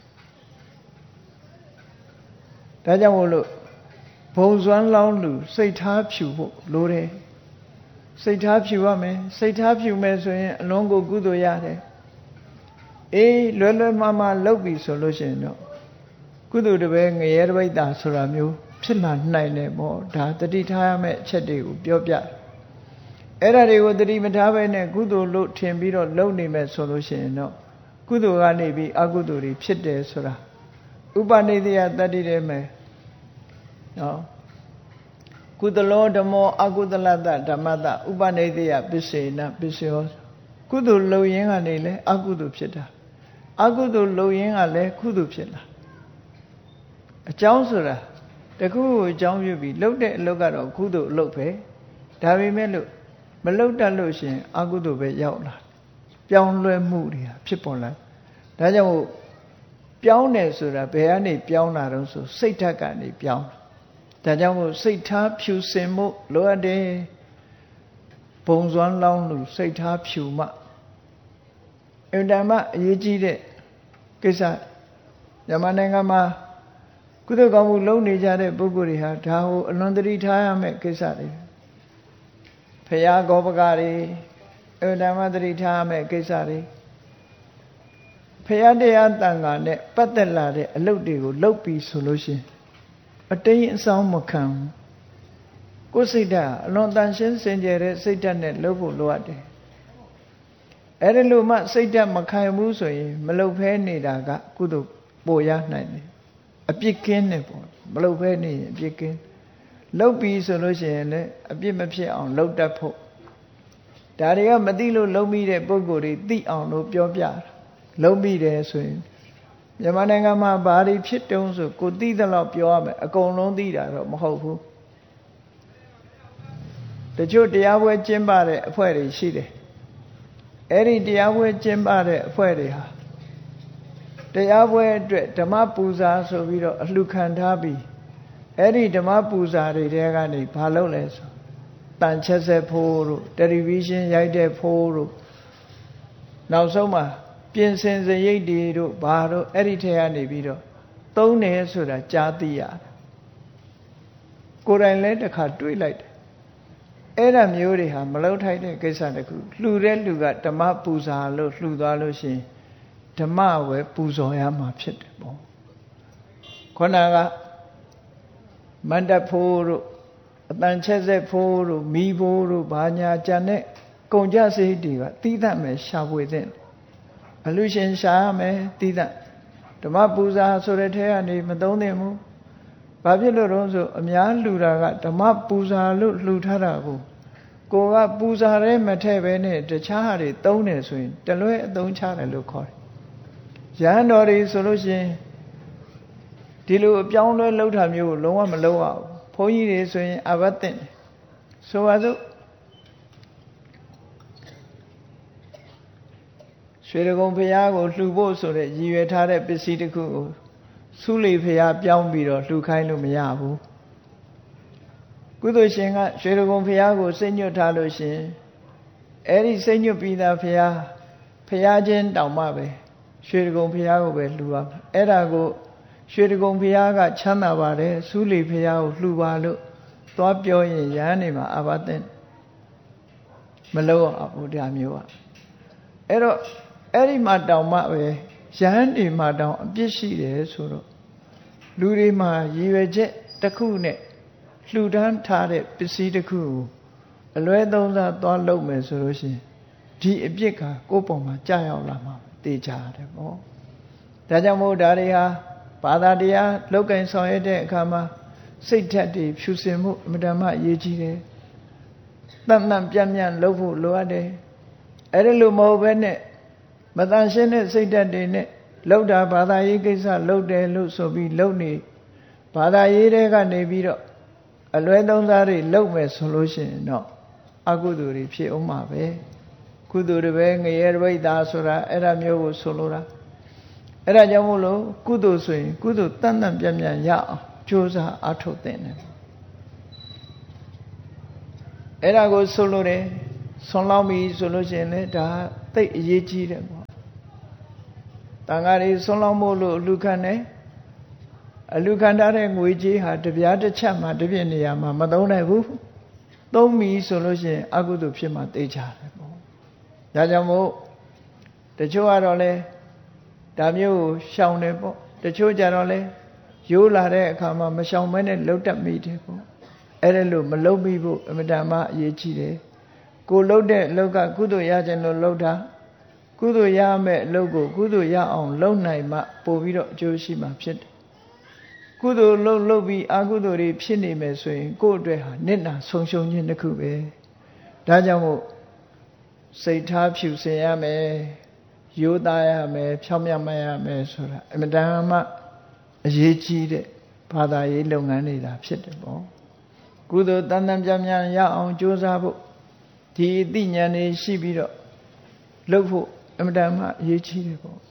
S1: ဒါကြောင့်မို့လို့ဘုံစွမ်းလောင်းလူစိတ်ထားဖြူဖို့လိုတယ်စိတ်ထားဖြူရမယ်စိတ်ထားဖြူမယ်ဆိုရင်အလုံးကိုကုသိုလ်ရတယ်အေးလွယ်လွယ်မှားမှားလုပ်ပြီဆိုလို့ရှိရင်တော့ကုသိုလ်တပည့်ငရဲတပိတ်တာဆိုတာမျိုးဖြစ်လာနိုင်တယ်ပေါ့ဒါတတိထားရမယ့်အချက်တွေကိုပြောပြအဲ့ဒါတွေကိုတတိမထားဘဲနဲ့ကုသိုလ်လို့ထင်ပြီးတော့လုပ်နေမယ်ဆိုလို့ရှိရင်တော့ကုသိုလ်ကနေပြီးအကုသိုလ်တွေဖြစ်တယ်ဆိုတာဥပနိဒေယတတ္တိထဲမှာနော်ကုသလောဓမ္မောအကုသလတ္တဓမ္မတဥပနိဒေယပစ္စေနပစ္စယောကုသိုလ်လုပ်ရင်းကနေလဲအကုသိုလ်ဖြစ်တာအကုသိုလ်လုပ်ရင်းကလည်းကုသိုလ်ဖြစ်လာအကြောင်းဆိုတာတခုကိုအကြောင်းပြုပြီးလုပ်တဲ့အလုပ်ကတော့ကုသိုလ်အလုပ်ပဲဒါပေမဲ့လို့မလုပ်တတ်လို့ရှိရင်အကုသိုလ်ပဲရောက်လာပြောင်းလဲမှုတွေဖြစ်ပေါ်လာဒါကြောင့်ပြောင်းတယ်ဆိုတာဘယ်ကနေပြောင်းလာတော့ဆိုစိတ်ဓာတ်ကနေပြောင်းဒါကြောင့်မို့စိတ်ထားဖြူစင်မှုလိုအပ်တယ်ဘုံစွမ်းလောင်းလို့စိတ်ထားဖြူမှအင်တမအရေးကြီးတဲ့ကိစ္စမြန်မာနိုင်ငံမှာကုသိုလ်ကောင်းမှုလုပ်နေကြတဲ့ပုဂ္ဂိုလ်တွေဟာဒါကိုအလွန်တတိထားရမယ့်ကိစ္စတွေဖရာဂောပကတွေအင်တမတတိထားရမယ့်ကိစ္စတွေဖရာတရားတန်ခါနဲ့ပတ်သက်လာတဲ့အလုပ်တွေကိုလုပ်ပြီးဆိုလို့ရှိရင်အတိမ်အဆောင်မခံကိုယ်စိတ်ဓာတ်အလွန်တန်ရှင်းစင်ကြယ်တဲ့စိတ်ဓာတ်နဲ့လုပ်ဖို့လိုအပ်တယ်အဲ့ဒီလိုမှစိတ်ဓာတ်မခံဘူးဆိုရင်မလုပ်ဖဲနေတာကကုသိုလ်ပိုရနိုင်တယ်အပြစ်ကင်းတယ်ပေါ့မလုပ်ဖဲနေရင်အပြစ်ကင်းလုပ်ပြီးဆိုလို့ရှိရင်လည်းအပြစ်မဖြစ်အောင်လုပ်တတ်ဖို့ဒါတွေကမသိလို့လုံးမိတဲ့ပုံကိုယ်တွေသိအောင်လို့ပြောပြတာလုံးမိတယ်ဆိုရင်မြန်မာနိုင်ငံမှာဘာတွေဖြစ်တုံးဆိုကိုသိသလောက်ပြောရမယ်အကုန်လုံးသိတာတော့မဟုတ်ဘူးတချို့တရားပွဲကျင်းပတဲ့အဖွဲ့တွေရှိတယ်အဲ့ဒီတရားပွဲကျင်းပတဲ့အဖွဲ့တွေဟာတရားပွဲအတွက်ဓမ္မပူဇာဆိုပြီးတော့အလှခံထားပြီးအဲ့ဒီဓမ္မပူဇာတွေတဲကနေဘာလုပ်လဲဆိုတန်ချက်ဆက်ဖို့တို့တယ်လီဗီရှင်းရိုက်တဲ့ဖို့တို့နောက်ဆုံးမှာပြင်ဆင်စရိတ်တွေတို့ဘာတို့အဲ့ဒီထဲကနေပြီးတော့သုံးတယ်ဆိုတာကြားသိရတယ်ကိုယ်တိုင်လည်းတစ်ခါတွေးလိုက်တယ်အဲ့ဒါမျိုးတွေဟာမလောက်ထိုက်တဲ့ကိစ္စတခုလှူတဲ့လူကဓမ္မပူဇာလို့လှူသွားလို့ရှိရင်ဓမ္မဝယ်ပူဇော်ရမှာဖြစ်တယ်ပေါ့ခေါဏကမန္တဖို့တို့အတန်ချက်ဆက်ဖို့တို့မိဖို့တို့ဘာညာကြံတဲ့ကုန်ကြစိတ်တွေကသီးသန့်ပဲရှာဖွေတဲ့အလူရှင်ရှာရမယ်သီးသန့်ဓမ္မပူဇာဆိုတဲ့ထဲကနေမသုံးသင့်ဘူးဘာဖြစ်လို့တော့ဆိုအများလှူတာကဓမ္မပူဇာလို့လှူထားတာကိုကိုကပူဇာရဲမထည့်ပဲနဲ့တခြားဟာတွေသုံးတယ်ဆိုရင်တလွဲအသုံးချတယ်လို့ခေါ်တယ်ရဟန်းတော်တွေဆိုလို့ရှိရင်ဒီလိုအပြောင်းလဲလှုပ်တာမျိုးကိုလုံးဝမလုပ်ရဘူးဘုန်းကြီးတွေဆိုရင်အဘတ်တင်ဆိုပါစို့ရွှေတကုံဘုရားကိုလှူဖို့ဆိုတဲ့ရည်ရွယ်ထားတဲ့ပစ္စည်းတစ်ခုကိုသုလိဘုရားပြောင်းပြီးတော့လှူခိုင်းလို့မရဘူးကုသိုလ်ရှင်ကရွှေတကုံဘုရားကိုစိတ်ညွတ်ထားလို့ရှင်အဲ့ဒီစိတ်ညွတ်ပြီးသားဘုရားဘုရားချင်းတောင်မှပဲရွှေတကုံဘုရားကိုပဲလှူရမှာအဲ့ဒါကိုရွှေတကုံဘုရားကချမ်းသာပါတယ်သုလိဘုရားကိုလှူပါလို့သွားပြောရင်ရဟန်းနေမှာအဘသင်မလို့အဘုရားမျိုးอ่ะအဲ့တော့အဲ့ဒီမှာတောင်မှပဲရဟန်းတွေမှာတောင်အပြစ်ရှိတယ်ဆိုတော့လူတွေမှာရည်ရွယ်ချက်တစ်ခုနဲ့လှူဒန်းထားတဲ့ပစ္စည်းတစ်ခုကိုအလွဲသုံးစားသွားလုပ်မယ်ဆိုလို့ရှိရင်ဒီအပြစ်ကကိုယ့်ပုံမှာကြာရောက်လာမှာသိကြတယ်ပေါ့ဒါကြောင့်မို့ဒါတွေဟာဘာသာတရားလောက်ကင်ဆောင်ရတဲ့အခါမှာစိတ်ဓာတ်တွေဖြူစင်မှုအမြဲတမ်းအရေးကြီးတယ်တန်တန်ပြန့်ပြန့်လုပ်ဖို့လိုအပ်တယ်အဲ့ဒီလိုမဟုတ်ဘဲနဲ့မတန်ရှင်းတဲ့စိတ်ဓာတ်တွေနဲ့လောက်တာဘာသာရေးကိစ္စလုပ်တယ်လို့ဆိုပြီးလုပ်နေဘာသာရေးတွေကနေပြီးတော့အလွဲသုံးစားတွေလုပ်မယ်ဆိုလို့ရှိရင်တော့အကုသိုလ်တွေဖြစ်အောင်မှာပဲကုသိုလ်တွေပဲငရဲတပိတ်တာဆိုတာအဲ့ဒါမျိုးကိုဆိုလိုတာအဲ့ဒါကြောင့်မို့လို့ကုသိုလ်ဆိုရင်ကုသိုလ်တန်တန်ပြန့်ပြန့်ရအောင်ကြိုးစားအားထုတ်သင့်တယ်အဲ့ဒါကိုဆိုလို့တယ်ဆွန်လောင်းပြီဆိုလို့ရှိရင်လည်းဒါသိအရေးကြီးတယ်ပေါ့တန်ဃာတွေဆွန်လောင်းမို့လို့အလူခံတယ်အလူခံထားတဲ့ငွေကြေးဟာတပြားတစ်ချက်မှတစ်ပြည့်နေရာမှာမသုံးနိုင်ဘူးသုံးပြီဆိုလို့ရှိရင်အကုသိုလ်ဖြစ်မှသိကြတယ်ပေါ့ဒါကြောင့်မို့တချို့ကတော့လေဒါမျိုးကိုရှောင်တယ်ပေါ့တချို့ကြတော့လေရိုးလာတဲ့အခါမှာမရှောင်မဲနဲ့လှုပ်တတ်မိတယ်ပေါ့အဲ့ဒါလို့မလှုပ်မိဖို့အမြဲတမ်းအရေးကြီးတယ်ကိုလှုပ်တဲ့အလုပ်ကကုသိုလ်ရခြင်းလို့လှုပ်တာကုသိုလ်ရမယ်အလုပ်ကိုကုသိုလ်ရအောင်လုပ်နိုင်မှပို့ပြီးတော့အကျိုးရှိမှဖြစ်တယ်ကုသိုလ်လှုပ်လှုပ်ပြီးအကုသိုလ်တွေဖြစ်နေမယ်ဆိုရင်ကိုယ့်အတွက်ဟာနစ်နာဆုံးရှုံးခြင်းတစ်ခုပဲဒါကြောင့်မို့စိတ်ထားဖြူစင်ရမယ်ရိုးသားရမယ်ဖြောင့်မတ်မရမယ်ဆိုတာအမြဲတမ်းမှအရေးကြီးတဲ့ဘာသာရေးလုပ်ငန်းတွေဒါဖြစ်တယ်ပေါ့ကုသိုလ်တန်တန်ပြန်ပြန်ရအောင်ကြိုးစားဖို့ဒီအသိဉာဏ်တွေရှိပြီးတော့လုပ်ဖို့အမြဲတမ်းမှအရေးကြီးတယ်ပေါ့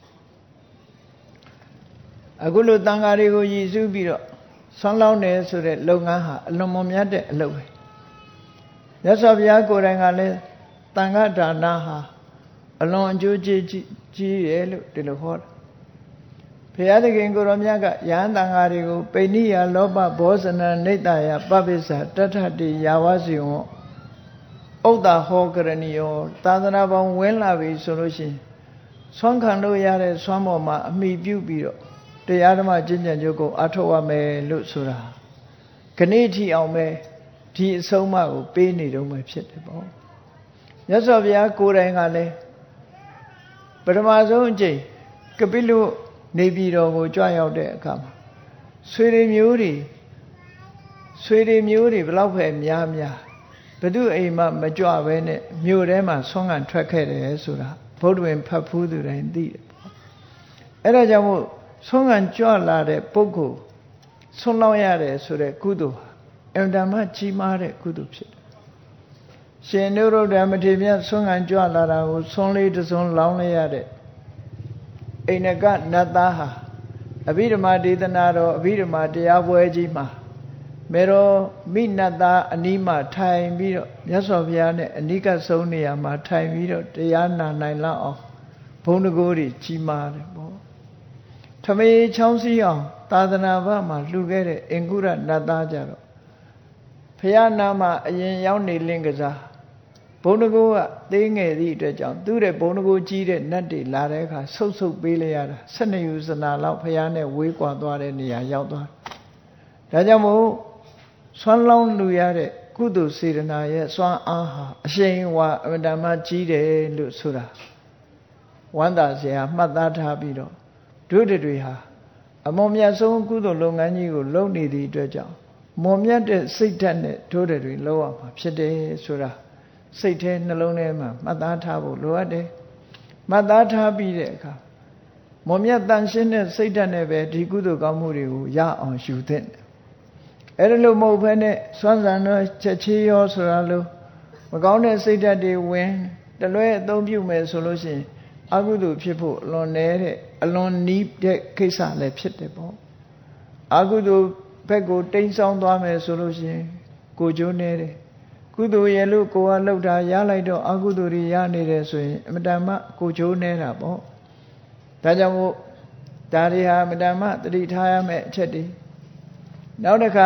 S1: အခုလိုတန်ဃာတွေကိုရည်စူးပြီးတော့ဆွမ်းလောင်းတယ်ဆိုတဲ့လုပ်ငန်းဟာအလွန်မွန်မြတ်တဲ့အလုပ်ပဲမြတ်စွာဘုရားကိုယ်တိုင်ကလည်းတန်ဃာဒါနဟာအလွန်အကျိုးကြီးကြီးတယ်လို့ဒီလိုဟောတာဘုရားသခင်ကိုရောမြတ်ကယဟန်တန်ဃာတွေကိုပိဏိယလောဘဘောဇနနိတ္တယပပိစ္ဆာတထတိယာဝစီဝံဥဒ္ဒဟောကရဏီယောသာသနာပေါင်းဝင်လာပြီဆိုလို့ရှိရင်ဆွမ်းခံလို့ရတဲ့ဆွမ်းပေါ်မှာအမိပြုပြီးတော့တရားဓမ္မကျင့်ကြံကြုတ်ကိုအထောက်ရမယ်လို့ဆိုတာခဏိထီအောင်ပဲဒီအဆုံးအမကိုပေးနေတော့မှဖြစ်တယ်ပေါ့မြတ်စွာဘုရားကိုယ်တိုင်ကလည်းပထမဆုံးအကြိမ်ကပိလုနေပြည်တော်ကိုကြွရောက်တဲ့အခါမှာဆွေတွေမျိုးတွေဆွေတွေမျိုးတွေဘယ်လောက်ပဲများများဘယ်သူအိမ်မှမကြွပဲနဲ့မြို့ထဲမှာဆွမ်းခံထွက်ခဲ့တယ်ဆိုတာဘုဒ္ဓဝင်ဖတ်ဖူးသူတိုင်းသိတယ်ပေါ့အဲ့ဒါကြောင့်မို့ဆွမ်းခံကြွလာတဲ့ပုဂ္ဂိုလ်ဆွမ်းလောင်းရတယ်ဆိုတဲ့ကုသိုလ်ဟာအင်တာမကြီးမားတဲ့ကုသိုလ်ဖြစ်တယ်ရှင်နုရုဒ္ဓမထေရမြတ်ဆွမ်းခံကြွလာတာကိုဆွမ်းလေးတစ်စွန်းလောင်းလိုက်ရတဲ့အိန္ဒကနတ်သားဟာအဘိဓမ္မာဒေသနာတော်အဘိဓမ္မာတရားပွဲကြီးမှာမေတော်မိနတ်သားအနီးမှာထိုင်ပြီးတော့မြတ်စွာဘုရားနဲ့အနိကဆုံးနေရာမှာထိုင်ပြီးတော့တရားနာနိုင်လောက်အောင်ဘုန်းတကိုးတွေကြီးမားတယ်ပေါ့ထမေချောင်းစည်းအောင်သာသနာ့ဘာမှာလှူခဲ့တဲ့အင်္ဂုရနတ်သားကြတော့ဘုရားနာမှာအရင်ရောက်နေလင့်ကစားဘုန်းတကိုးကသေးငယ်သည့်အတွက်ကြောင့်သူ့တဲ့ဘုန်းတကိုးကြီးတဲ့နတ်တွေလာတဲ့အခါဆုတ်ဆုတ်ပေးလိုက်ရတာ၁၂ယူဇနာလောက်ဘုရားနဲ့ဝေးကွာသွားတဲ့နေရာရောက်သွားဒါကြောင့်မို့ဆွမ်းလောင်းလူရတဲ့ကုသိုလ်စေတနာရဲ့စွမ်းအားဟာအရှိန်ဝါအမြဲတမ်းကြီးတယ်လို့ဆိုတာဝန္တာဆရာမှတ်သားထားပြီးတော့ဒုဒတွေဟာအမွန်မြတ်ဆုံးကုသိုလ်လုပ်ငန်းကြီးကိုလုပ်နေသည့်အတွက်ကြောင့်မွန်မြတ်တဲ့စိတ်ဓာတ်နဲ့ဒုဒတွေလုပ်ရမှာဖြစ်တယ်ဆိုတာစိတ်ထဲနှလုံးထဲမှာမှတ်သားထားဖို့လိုအပ်တယ်မှတ်သားထားပြီးတဲ့အခါမွန်မြတ်တန်ရှင်းတဲ့စိတ်ဓာတ်နဲ့ပဲဒီကုသိုလ်ကောင်းမှုတွေကိုရအောင်ယူသင့်တယ်အဲ့ဒါလို့မဟုတ်ဘဲနဲ့စွမ်းစံတော့ချက်ချေးရောဆိုတာလို့မကောင်းတဲ့စိတ်ဓာတ်တွေဝင်တလွဲအသုံးပြုမယ်ဆိုလို့ရှိရင်အကုသိုလ်ဖြစ်ဖို့အလွန်နည်းတဲ့အလွန်နီးတဲ့ကိစ္စလည်းဖြစ်တယ်ပေါ့အကုသိုလ်ဘက်ကိုတိမ်းဆောင်းသွားမယ်ဆိုလို့ရှိရင်ကိုကျိုးနေတယ်ကုသိုလ်ရဲ့လို့ကိုကလှုပ်တာရလိုက်တော့အကုသိုလ်တွေရနေတယ်ဆိုရင်အမတန်မှကိုကျိုးနေတာပေါ့ဒါကြောင့်မို့ဒါတွေဟာအမတန်မှတတိထားရမယ့်အချက်တွေနောက်တစ်ခါ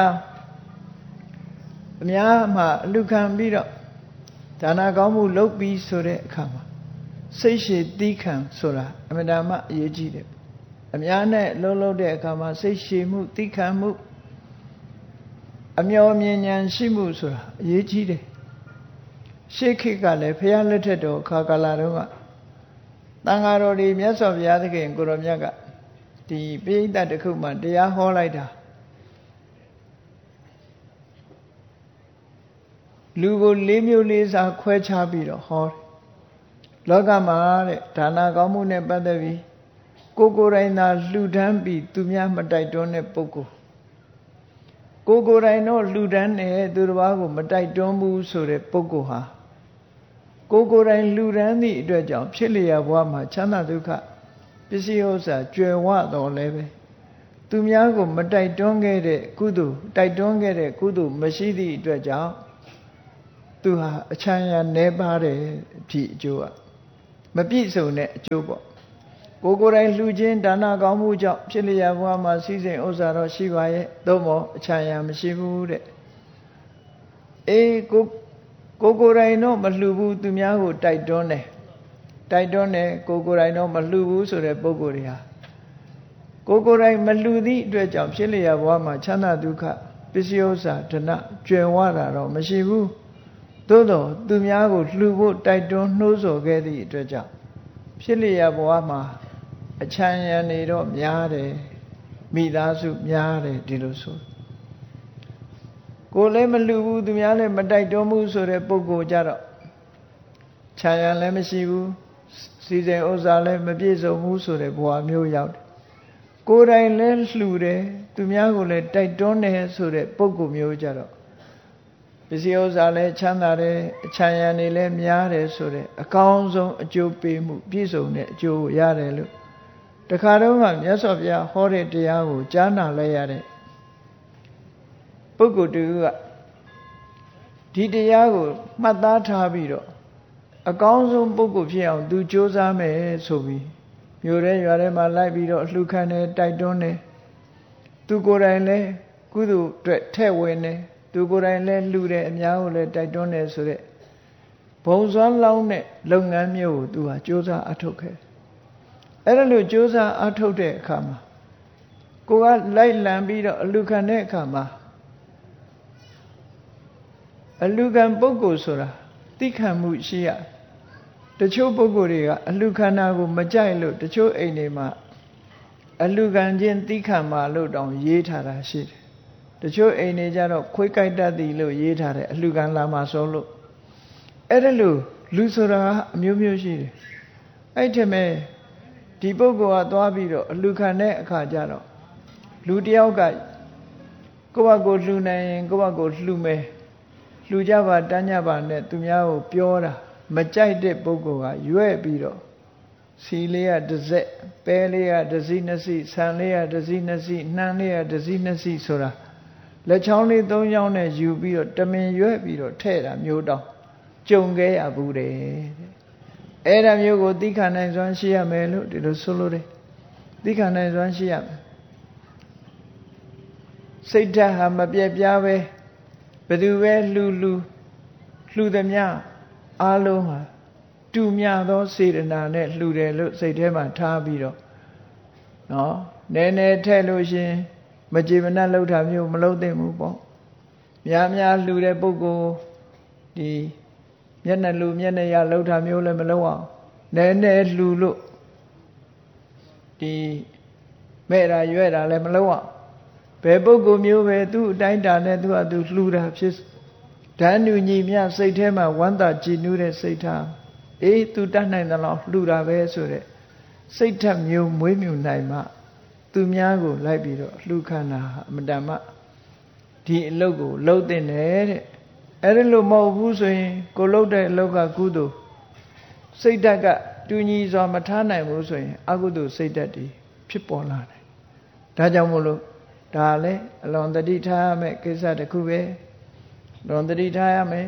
S1: အများမှာအလူခံပြီးတော့ဒါနကောင်းမှုလုပ်ပြီးဆိုတဲ့အခါမှာစိတ်ရှည်သီးခံဆိုတာအမှန်တမ်းအရေးကြီးတယ်အများနဲ့လှုပ်လှုပ်တဲ့အခါမှာစိတ်ရှည်မှုသီးခံမှုအမျော်မြင်ဉာဏ်ရှိမှုဆိုတာအရေးကြီးတယ်ရှေးခေတ်ကလည်းဘုရားလက်ထက်တော်ခါကာလတုန်းကတန်ဃာတော်တွေမြတ်စွာဘုရားသခင်ကိုရောမြတ်ကဒီပိဋကတစ်ခုမှတရားဟောလိုက်တာလူကိုလေးမျိုးလေးစားခွဲခြားပြီးတော့ဟောတယ်လောကမှာတဲ့ဒါနကောင်းမှုနဲ့ပတ်သက်ပြီးကိုကိုယ်တိုင်သာလှူဒန်းပြီးသူများမတိုက်တွန်းတဲ့ပုဂ္ဂိုလ်ကိုကိုယ်တိုင်တော့လှူဒန်းတယ်သူတစ်ပါးကိုမတိုက်တွန်းဘူးဆိုတဲ့ပုဂ္ဂိုလ်ဟာကိုကိုယ်တိုင်လှူဒန်းသည့်အတွက်ကြောင့်ဖြစ်လျက်ဘဝမှာချမ်းသာဒုက္ခပစ္စည်းဥစ္စာကြွယ်ဝတော်လဲပဲသူများကိုမတိုက်တွန်းခဲ့တဲ့ကုသိုလ်တိုက်တွန်းခဲ့တဲ့ကုသိုလ်မရှိသည့်အတွက်ကြောင့်သူဟာအချမ်းရနဲပါတယ်ဒီအကျိုးကမပြည့်စုံတဲ့အကျိုးပေါ့ကိုကိုယ်တိုင်လှူခြင်းဒါနကောင်းမှုကြောင့်ဖြစ်လျက်ဘဝမှာစီစဉ်ဥစ္စာတော့ရှိပါရဲ့သို့မဟုတ်အချမ်းရမရှိဘူးတဲ့အေးကိုကိုကိုယ်တိုင်တော့မလှူဘူးသူများကိုတိုက်တွန်းတယ်တိုက်တွန်းတယ်ကိုကိုယ်တိုင်တော့မလှူဘူးဆိုတဲ့ပုဂ္ဂိုလ်တွေဟာကိုကိုယ်တိုင်မလှူသည့်အတွက်ကြောင့်ဖြစ်လျက်ဘဝမှာချမ်းသာဒုက္ခပစ္စည်းဥစ္စာဓနကျွယ်ဝတာတော့မရှိဘူးသို့တော့သူများကိုလှူဖို့တိုက်တွန်းနှိုးဆော်ခဲ့သည့်အတွက်ကြောင့်ဖြစ်လျက်ဘဝမှာအချမ်းရံနေတော့များတယ်မိသားစုများတယ်ဒီလိုဆိုကိုလည်းမလှူဘူးသူများလည်းမတိုက်တွန်းဘူးဆိုတဲ့ပုဂ္ဂိုလ်ကြတော့ချမ်းရံလည်းမရှိဘူးစီစဉ်ဥစ္စာလည်းမပြည့်စုံဘူးဆိုတဲ့ဘဝမျိုးရောက်တယ်ကိုယ်တိုင်လည်းလှူတယ်သူများကိုလည်းတိုက်တွန်းတယ်ဆိုတဲ့ပုဂ္ဂိုလ်မျိုးကြတော့ပစ္စည်းဥစ္စာလည်းချမ်းသာတယ်အချမ်းရံနေလည်းများတယ်ဆိုတဲ့အကောင်းဆုံးအကျိုးပေးမှုပြည့်စုံတဲ့အကျိုးကိုရတယ်လို့တခါတော့ကမြတ်စွာဘုရားဟောတဲ့တရားကိုကြားနာလိုက်ရတဲ့ပုဂ္ဂိုလ်တူကဒီတရားကိုမှတ်သားထားပြီးတော့အကောင်းဆုံးပုဂ္ဂိုလ်ဖြစ်အောင်သူကြိုးစားမယ်ဆိုပြီးမြို့ရဲရွာထဲမှာလိုက်ပြီးတော့အလှခံတယ်တိုက်တွန်းတယ်သူကိုယ်တိုင်လည်းကုသိုလ်အတွက်ထဲ့ဝင်တယ်သူကိုယ်တိုင်လည်းလှူတယ်အများကိုလည်းတိုက်တွန်းတယ်ဆိုတဲ့ဘုံစွမ်းလောင်းတဲ့လုပ်ငန်းမျိုးကိုသူဟာကြိုးစားအထောက်ခဲ့အဲ့ဒါလို့ကြိုးစားအထောက်တဲ့အခါမှာကိုကလိုက်လံပြီးတော့အလှခံတဲ့အခါမှာအလှခံပုဂ္ဂိုလ်ဆိုတာသိခံမှုရှိရတချို့ပုဂ္ဂိုလ်တွေကအလှခံတာကိုမကြိုက်လို့တချို့အိမ်တွေမှာအလှခံခြင်းသိခံမှာလို့တောင်ရေးထားတာရှိတယ်တချို့အိမ်တွေကြတော့ခွေးကြိုက်တတ်သည်လို့ရေးထားတယ်အလှခံလာမှာဆိုလို့အဲ့ဒါလို့လူဆိုတာအမျိုးမျိုးရှိတယ်အဲ့ထက်မဲ့ဒီပုဂ္ဂိုလ်ကသွားပြီးတော့အလှခံတဲ့အခါကျတော့လူတယောက်ကကိုယ့်ဘက်ကိုလှူနိုင်ရင်ကိုယ့်ဘက်ကိုလှူမယ်လှူကြပါတန်းကြပါနဲ့သူများကိုပြောတာမကြိုက်တဲ့ပုဂ္ဂိုလ်ကရွဲ့ပြီးတော့စီလေးကတစ်စက်ပဲလေးကတစ်စီးနှစ်စီးဆန်လေးကတစ်စီးနှစ်စီးနှမ်းလေးကတစ်စီးနှစ်စီးဆိုတာလက်ချောင်းလေးသုံးချောင်းနဲ့ယူပြီးတော့တမင်ရွဲ့ပြီးတော့ထဲ့တာမျိုးတောင်ကြုံခဲ့ရဘူးတဲ့အဲ့ဒါမျိုးကိုသိခံနိုင်စွမ်းရှိရမယ်လို့ဒီလိုဆိုလိုတယ်သိခံနိုင်စွမ်းရှိရမယ်စိတ်ဓာတ်ဟာမပြတ်ပြားပဲဘယ်သူပဲလှူလှူလှူသည်များအားလုံးဟာတူမြသောစေတနာနဲ့လှူတယ်လို့စိတ်ထဲမှာထားပြီးတော့နော်နည်းနည်းထဲ့လို့ရှင်မကြေမနပ်လှုပ်တာမျိုးမလုပ်သင့်ဘူးပေါ့များများလှူတဲ့ပုဂ္ဂိုလ်ဒီမျက်နှာလူမျက်နှာရလှုပ်တာမျိုးလည်းမလုပ်အောင်နည်းနည်းလှူလို့ဒီမဲ့တာရွဲ့တာလည်းမလုပ်အောင်ဘယ်ပုဂ္ဂိုလ်မျိုးပဲသူ့အတိုင်းတာနဲ့သူ့အတူလှူတာဖြစ်ဓာတ်ညူညီမြစိတ်ထဲမှာဝမ်းသာကြည်နူးတဲ့စိတ်ထားအေးသူတတ်နိုင်တယ်လို့လှူတာပဲဆိုတဲ့စိတ်ထက်မျိုးမွေးမြူနိုင်မှသူများကိုလိုက်ပြီးတော့လှူခန္ဓာအမတန်မှဒီအလုပ်ကိုလှုပ်တင်တယ်တဲ့အဲ့ဒါလို့မဟုတ်ဘူးဆိုရင်ကိုလှုပ်တဲ့အလုပ်ကကုသိုလ်စိတ်ဓာတ်ကတူညီစွာမထားနိုင်ဘူးဆိုရင်အကုသိုလ်စိတ်ဓာတ်တွေဖြစ်ပေါ်လာတယ်ဒါကြောင့်မို့လို့ဒါလည်းအလွန်တတိထားရမယ်ကိစ္စတစ်ခုပဲလွန်တတိထားရမယ်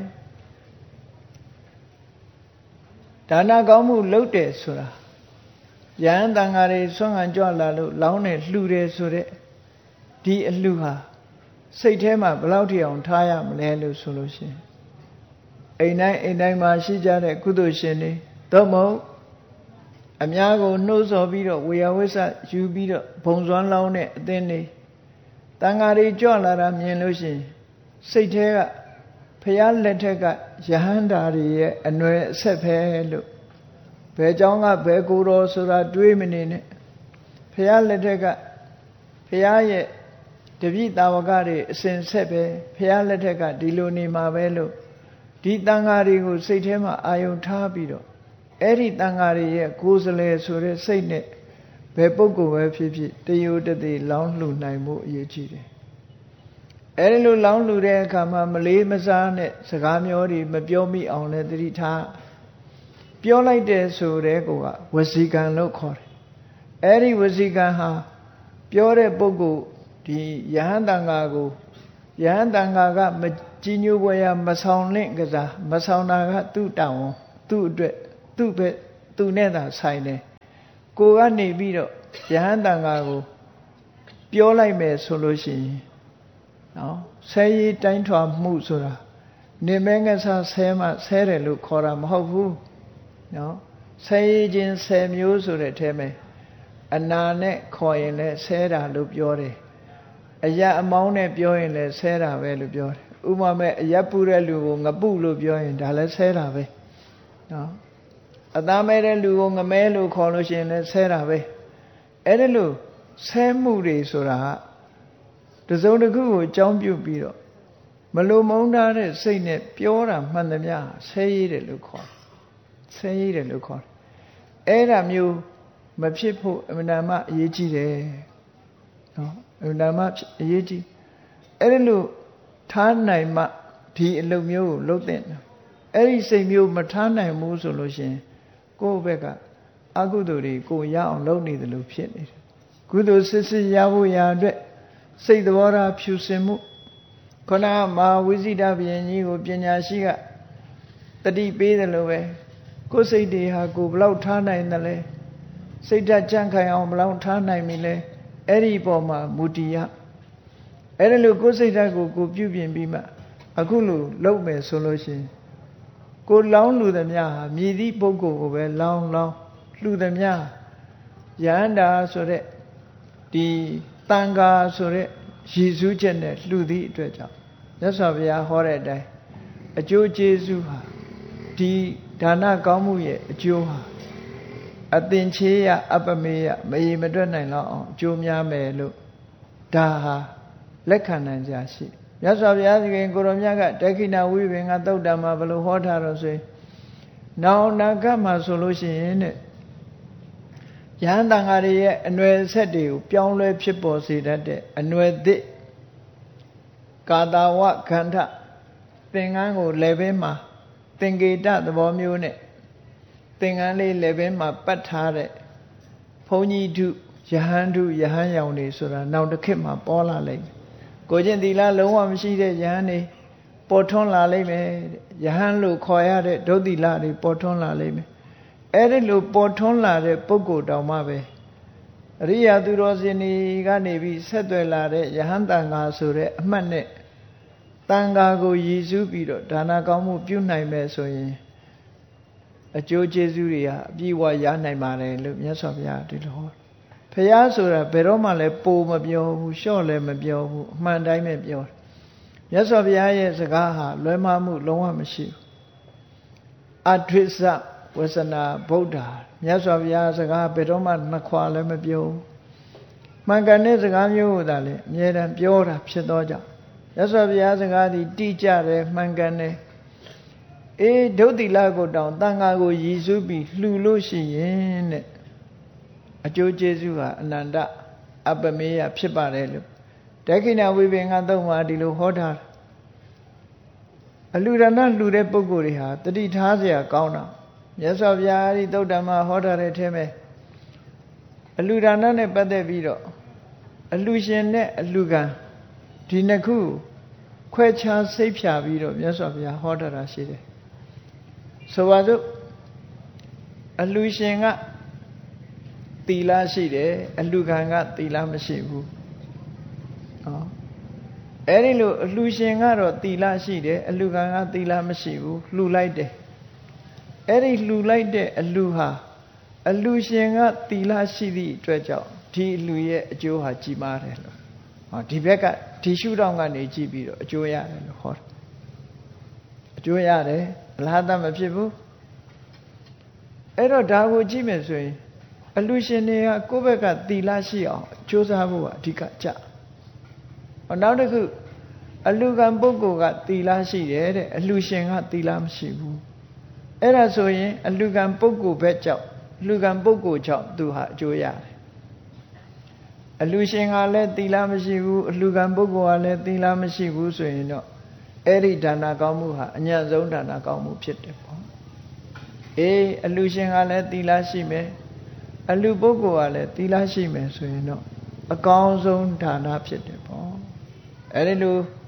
S1: ဒါနကောင်းမှုလုပ်တယ်ဆိုတာယဟန်တန်ဃာတွေဆွမ်းခံကြွလာလို့လောင်းတယ်လှူတယ်ဆိုတဲ့ဒီအလှူဟာစိတ်ထဲမှာဘယ်လောက်ထိအောင်ထားရမလဲလို့ဆိုလို့ရှိရင်အိမ်တိုင်းအိမ်တိုင်းမှာရှိကြတဲ့ကုသိုလ်ရှင်တွေသို့မဟုတ်အများကိုနှိုးဆော်ပြီးတော့ဝေယဝိဆယူပြီးတော့ဘုံစွမ်းလောင်းတဲ့အသင်းတွေတန်ဃာတွေကြွလာတာမြင်လို့ရှိရင်စိတ်ထဲကဖျားလက်ထက်ကယဟန္တာတွေရဲ့အနွယ်အဆက်ပဲလို့ဘယ်เจ้าကဘယ်ကိုယ်တော်ဆိုတာတွေးမနေနဲ့ဖျားလက်ထက်ကဖျားရဲ့တပည့်တာဝကတွေအစဉ်ဆက်ပဲဖျားလက်ထက်ကဒီလိုနေမှာပဲလို့ဒီတန်ဃာတွေကိုစိတ်ထဲမှာအာယုံထားပြီးတော့အဲ့ဒီတန်ဃာတွေရဲ့ကိုယ်စလဲဆိုတဲ့စိတ်နဲ့ဘယ်ပုဂ္ဂိုလ်ပဲဖြစ်ဖြစ်တယုတတိလောင်းလှူနိုင်မှုအရေးကြီးတယ်အဲ့ဒီလိုလောင်းလှူတဲ့အခါမှာမလေးမစားနဲ့စကားမျိုးတွေမပြောမိအောင်လဲသတိထားပြောလိုက်တဲ့ဆိုတဲ့ကောဝစီကံလို့ခေါ်တယ်အဲ့ဒီဝစီကံဟာပြောတဲ့ပုဂ္ဂိုလ်ဒီယဟန်တန်ဃာကိုယဟန်တန်ဃာကမကြီးညိုပွဲရမဆောင်လင့်ကစားမဆောင်တာကသူ့တောင်းသူ့အတွက်သူ့ပဲသူနဲ့သာဆိုင်တယ်ကိုကနေပြီးတော့ယဟန်တန်ဃာကိုပြောလိုက်မယ်ဆိုလို့ရှိရင်နော်ဆဲရီတိုင်းထွာမှုဆိုတာနေမဲငဆဆဲမှဆဲတယ်လို့ခေါ်တာမဟုတ်ဘူးနော်ဆဲရီချင်းဆဲမျိုးဆိုတဲ့အထဲမှာအနာနဲ့ခေါ်ရင်လည်းဆဲတာလို့ပြောတယ်အယအမောင်းနဲ့ပြောရင်လည်းဆဲတာပဲလို့ပြောတယ်ဥပမာမဲ့အယပူတဲ့လူကိုငပုလို့ပြောရင်ဒါလည်းဆဲတာပဲနော်အသားမဲတဲ့လူကိုငမဲလို့ခေါ်လို့ရှိရင်လည်းဆဲတာပဲအဲ့ဒါလို့ဆဲမှုတွေဆိုတာတစုံတစ်ခုကိုအကြောင်းပြုပြီးတော့မလိုမုန်းထားတဲ့စိတ်နဲ့ပြောတာမှန်သမျှဆဲရည်တယ်လို့ခေါ်ဆဲရည်တယ်လို့ခေါ်အဲ့ဒါမျိုးမဖြစ်ဖို့အမှန်တမ်းအရေးကြီးတယ်နော်အမှန်တမ်းအရေးကြီးအဲ့ဒါလို့ထားနိုင်မှဒီအလုပ်မျိုးကိုလုပ်တဲ့အဲ့ဒီစိတ်မျိုးမထားနိုင်ဘူးဆိုလို့ရှိရင်ကိုယ့်ဘက်ကအကုသိုလ်တွေကိုရအောင်လုပ်နေတယ်လို့ဖြစ်နေတယ်ကုသိုလ်စစ်စစ်ရဖို့ရာအတွက်စိတ်သဘောထားဖြူစင်မှုခဏမဟာဝိဇိတဘုရင်ကြီးကိုပညာရှိကတတိပေးတယ်လို့ပဲကိုယ်စိတ်တွေဟာကိုယ်ဘလောက်ထားနိုင်တယ်လဲစိတ်ဓာတ်ကြံ့ခိုင်အောင်ဘလောက်ထားနိုင်ပြီလဲအဲ့ဒီပေါ်မှာမူတည်ရအဲ့ဒါလို့ကိုယ်စိတ်ဓာတ်ကိုကိုပြုပြင်ပြီးမှအခုလိုလုပ်မယ်ဆိုလို့ရှိရင်ကိုလောင်းလူသမျှဟာမြည်သည့်ပုဂ္ဂိုလ်ကိုပဲလောင်းလောင်းလှူသမျှယန္တာဆိုတဲ့ဒီတန်ဃာဆိုတဲ့ရည်စူးချက်နဲ့လှူသည့်အတွက်ကြောင့်မြတ်စွာဘုရားဟောတဲ့အတိုင်းအကျိုးကျေးဇူးဟာဒီဒါနကောင်းမှုရဲ့အကျိုးဟာအသင်္ချေယအပမေယမရေမတွက်နိုင်တော့အောင်အကျိုးများမယ်လို့ဒါဟာလက်ခံနိုင်ကြရှိမြတ်စွာဘုရားသခင်ကိုရောမြတ်ကတက္ခိဏဝိပင်္ဂသုတ်တံမှာဘယ်လိုဟောထားတော့ဆိုရင်နောင်နာကမှာဆိုလို့ရှိရင်တဲ့ယဟန်တန်ဃာတွေရဲ့အနွယ်ဆက်တွေကိုပြောင်းလဲဖြစ်ပေါ်စေတတ်တဲ့အနွယ်သစ်ကာတာဝခန္ဓာသင်္ကန်းကိုလည်းပဲမှာသင်္ကေတသဘောမျိုးနဲ့သင်္ကန်းလေးလည်းပဲမှာပတ်ထားတဲ့ဘုန်းကြီးတုယဟန်တုယဟန်ရောင်တွေဆိုတာနောက်တစ်ခေတ်မှာပေါ်လာလိမ့်မယ်ကိုကျင့်သီလလုံးဝမရှိတဲ့ယဟန်တွေပေါ်ထွန်းလာလိမ့်မယ်ယဟန်လို့ခေါ်ရတဲ့ဒုတိလတွေပေါ်ထွန်းလာလိမ့်မယ်အဲ့ဒီလိုပေါ်ထွန်းလာတဲ့ပုဂ္ဂိုလ်တောင်မှပဲအရိယာသူတော်စင်တွေကနေပြီးဆက်သွယ်လာတဲ့ယဟန်တန်ဃာဆိုတဲ့အမှတ်နဲ့တန်ဃာကိုရည်စူးပြီးတော့ဒါနကောင်းမှုပြုနိုင်မယ်ဆိုရင်အကျိုးကျေးဇူးတွေဟာအပြည့်အဝရနိုင်ပါတယ်လို့မြတ်စွာဘုရားဒီလိုဟောဘုရားဆိုတာဘယ်တော့မှလည်းပိုမပြောဘူးလျှော့လည်းမပြောဘူးအမှန်တိုင်းပဲပြောတယ်မြတ်စွာဘုရားရဲ့စကားဟာလွဲမှားမှုလုံးဝမရှိဘူးအဋ္ဌိစ္စဝဆနာဗုဒ္ဓမြတ်စွာဘုရားစကားဘယ်တော့မှနှစ်ခွာလည်းမပြောဘူးမှန်ကန်တဲ့စကားမျိုးကိုသာလေအမြဲတမ်းပြောတာဖြစ်သောကြောင့်မြတ်စွာဘုရားစကားဒီတိကျတယ်မှန်ကန်တယ်အေးဒုတိလကိုတောင်တန်ဃာကိုရည်စူးပြီးလှူလို့ရှိရင်တဲ့အကျိုးကျေးဇူးဟာအနန္တအပမေယဖြစ်ပါတယ်လို့ဒက္ခိဏဝိပင်္ဂသုတ်မှာဒီလိုဟောထားအလှူဒါနလှူတဲ့ပုဂ္ဂိုလ်တွေဟာတတိထားเสียကောင်းတာမြတ်စွာဘုရားဒီသုတ်တံမှာဟောထားတဲ့အထဲမှာအလှူဒါနနဲ့ပတ်သက်ပြီးတော့အလှူရှင်နဲ့အလှူခံဒီနှစ်ခုခွဲခြားစိတ်ဖြာပြီးတော့မြတ်စွာဘုရားဟောထားတာရှိတယ်ဆိုပါစို့အလှူရှင်ကသီလရှိတယ်အလှူခံကသီလမရှိဘူးဟောအဲ့ဒီလိုအလှူရှင်ကတော့သီလရှိတယ်အလှူခံကသီလမရှိဘူးလှူလိုက်တယ်အဲ့ဒီလှူလိုက်တဲ့အလှူဟာအလှူရှင်ကသီလရှိသည့်အတွက်ကြောင့်ဒီအလှူရဲ့အကျိုးဟာကြီးမားတယ်လို့ဟောဒီဘက်ကဒီရှုထောင့်ကနေကြည့်ပြီးတော့အကျိုးရတယ်လို့ဟောတယ်အကျိုးရတယ်အလားတမဖြစ်ဘူးအဲ့တော့ဒါကိုကြည့်မယ်ဆိုရင်အလှူရှင်တွေကကိုယ့်ဘက်ကသီလရှိအောင်ကြိုးစားဖို့ကအဓိကကြဟောနောက်တစ်ခုအလှူခံပုဂ္ဂိုလ်ကသီလရှိတယ်တဲ့အလှူရှင်ကသီလမရှိဘူးအဲ့ဒါဆိုရင်အလှူခံပုဂ္ဂိုလ်ဘက်ကြောင့်အလှူခံပုဂ္ဂိုလ်ကြောင့်သူဟာအကျိုးရတယ်အလှူရှင်ကလည်းသီလမရှိဘူးအလှူခံပုဂ္ဂိုလ်ကလည်းသီလမရှိဘူးဆိုရင်တော့အဲ့ဒီဒါနကောင်းမှုဟာအညံ့ဆုံးဒါနကောင်းမှုဖြစ်တယ်ပေါ့အေးအလှူရှင်ကလည်းသီလရှိမယ်အလှူပုဂ္ဂိုလ်ကလည်းသီလရှိမယ်ဆိုရင်တော့အကောင်းဆုံးဒါနဖြစ်တယ်ပေါ့အဲ့ဒီလို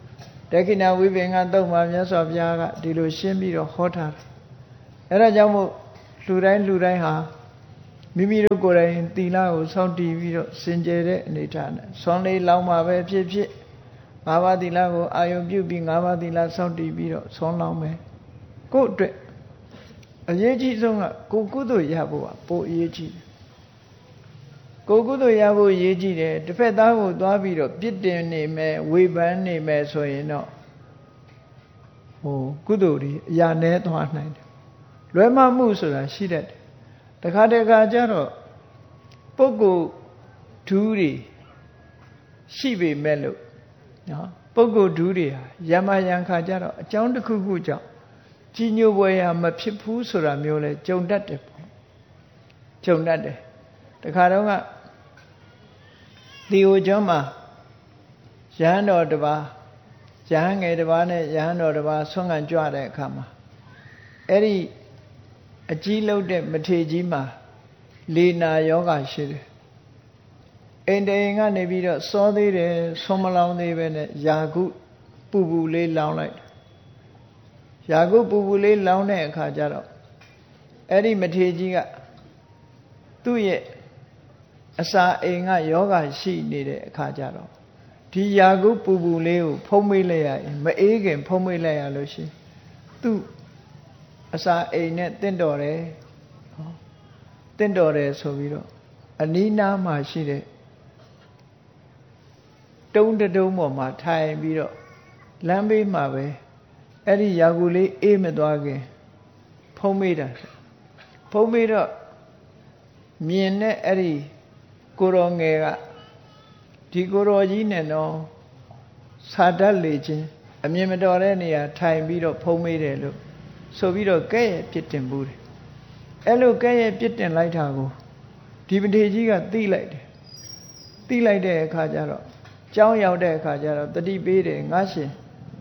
S1: တေခိဏဝိပင်္ဂသုတ်မှာမြတ်စွာဘုရားကဒီလိုရှင်းပြီးတော့ဟောထားတယ်အဲ့ဒါကြောင့်မို့လူတိုင်းလူတိုင်းဟာမိမိတို့ကိုယ်တိုင်သီလကိုစောင့်တည်ပြီးတော့စင်ကြယ်တဲ့အနေထားနဲ့ဆွမ်းလေးလောင်းမှာပဲဖြစ်ဖြစ်ငါးပါးသီလကိုအာယုံပြုပြီးငါးပါးသီလစောင့်တည်ပြီးတော့ဆွမ်းလောင်းမယ်ကိုယ့်အတွက်အရေးကြီးဆုံးကကိုယ်ကုသိုလ်ရဖို့ကပိုအရေးကြီးတယ်ကိုယ်ကုသိုလ်ရဖို့အရေးကြီးတယ်တစ်ဖက်သားကိုသွားပြီးတော့ပြစ်တင်နေမယ်ဝေဖန်နေမယ်ဆိုရင်တော့ဟိုကုသိုလ်တွေအရာနည်းသွားနိုင်တယ်လွဲမှားမှုဆိုတာရှိတတ်တယ်တခါတခါကျတော့ပုဂ္ဂိုလ်ဓူးတွေရှိပေမဲ့လို့နော်ပုဂ္ဂိုလ်ဓူးတွေဟာယမယံခါကျတော့အကြောင်းတစ်ခုခုကြောင့်ကြီးညိုပွဲရမဖြစ်ဘူးဆိုတာမျိုးလဲကြုံတတ်တယ်ပေါ့ကြုံတတ်တယ်တခါတော့ကဒီဟိုကျောင်းမှာရဟန်းတော်တစ်ပါးရဟန်းငယ်တစ်ပါးနဲ့ရဟန်းတော်တစ်ပါးဆွမ်းခံကြွတဲ့အခါမှာအဲ့ဒီအကြီးလုံးတဲ့မထေကြီးမှာလေနာယောဂရှိတယ်အိမ်တိုင်ကနေပြီးတော့စောသေးတယ်ဆွမ်းမလောင်းသေးပဲနဲ့ယာကုပူပူလေးလောင်းလိုက်ယာကုပူပူလေးလောင်းတဲ့အခါကျတော့အဲ့ဒီမထေကြီးကသူ့ရဲ့အစာအိမ်ကယောဂရှိနေတဲ့အခါကျတော့ဒီယာကုပူပူလေးကိုဖုံးမေးလိုက်ရရင်မအေးခင်ဖုံးမေးလိုက်ရလို့ရှိရင်သူ့အစာအိမ်နဲ့တင့်တော်တယ်တင့်တော်တယ်ဆိုပြီးတော့အနီးနားမှာရှိတဲ့တုံးတုံးပေါ်မှာထိုင်ပြီးတော့လမ်းဘေးမှာပဲအဲ့ဒီယာကုလေးအေးမသွားခင်ဖုံးမေးတာဖုံးမေးတော့မြင်တဲ့အဲ့ဒီကိုရောငယ်ကဒီကိုရောကြီးနဲ့တော့စာတတ်လေချင်းအမြင်မတော်တဲ့နေရာထိုင်ပြီးတော့ဖုံးမေးတယ်လို့ဆိုပြီးတော့ကဲ့ရဲ့ပြစ်တင်မှုတယ်အဲ့လိုကဲ့ရဲ့ပြစ်တင်လိုက်တာကိုဒီပထေကြီးကသိလိုက်တယ်သိလိုက်တဲ့အခါကျတော့ကြောင်းရောက်တဲ့အခါကျတော့တတိပေးတယ်ငါရှင်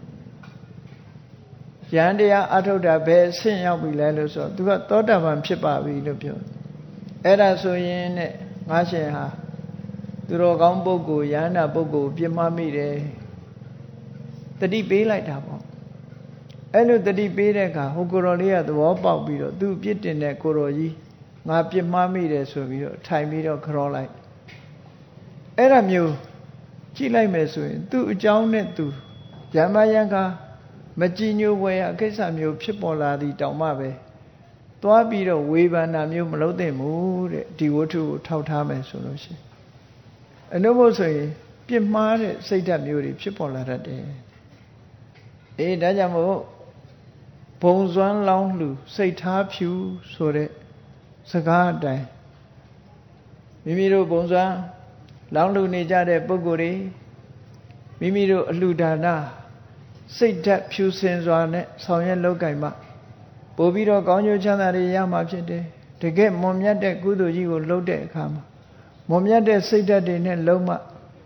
S1: ယန္တရားအထုတ်တာဘယ်အဆင့်ရောက်ပြီလဲလို့ဆိုတော့သူကသောတာပန်ဖြစ်ပါပြီလို့ပြောအဲ့ဒါဆိုရင်နဲ့ငါရှင်ဟာသူတော်ကောင်းပုဂ္ဂိုလ်ယန္တာပုဂ္ဂိုလ်ပြစ်မှားမိတယ်တတိပေးလိုက်တာပေါ့အဲ့လိုတတိပေးတဲ့အခါဟိုကိုတော်လေးကသဘောပေါက်ပြီးတော့သူ့ပြစ်တင်တဲ့ကိုတော်ကြီးငါပြစ်မှားမိတယ်ဆိုပြီးတော့ထိုင်ပြီးတော့ခေါ်လိုက်အဲ့ဒါမျိုးကြည့်လိုက်မယ်ဆိုရင်သူ့အကြောင်းနဲ့သူယမယံကမကြည်ညိုပွဲအကိစ္စမျိုးဖြစ်ပေါ်လာသည်တောင်မှပဲသွားပြီးတော့ဝေဖန်တာမျိုးမလုပ်သင့်ဘူးတဲ့ဒီဝတ္ထုကိုထောက်ထားမယ်ဆိုလို့ရှိရင်အနုဘုဆိုရင်ပြစ်မှားတဲ့စိတ်ဓာတ်မျိုးတွေဖြစ်ပေါ်လာတတ်တယ်အေးဒါကြောင့်မို့ဘုံစွမ်းလောင်းလှစိတ်ထားဖြူဆိုတဲ့စကားအတိုင်းမိမိတို့ဘုံစွမ်းလောင်းလှနေကြတဲ့ပုဂ္ဂိုလ်တွေမိမိတို့အလှဒါနစိတ်ဓာတ်ဖြူစင်စွာနဲ့ဆောင်ရွက်လုပ်ကိုင်မှပို့ပြီးတော့ကောင်းကျိုးချမ်းသာတွေရမှာဖြစ်တယ်တကယ်မွန်မြတ်တဲ့ကုသိုလ်ကြီးကိုလုပ်တဲ့အခါမှာမွန်မြတ်တဲ့စိတ်ဓာတ်တွေနဲ့လုံးမှ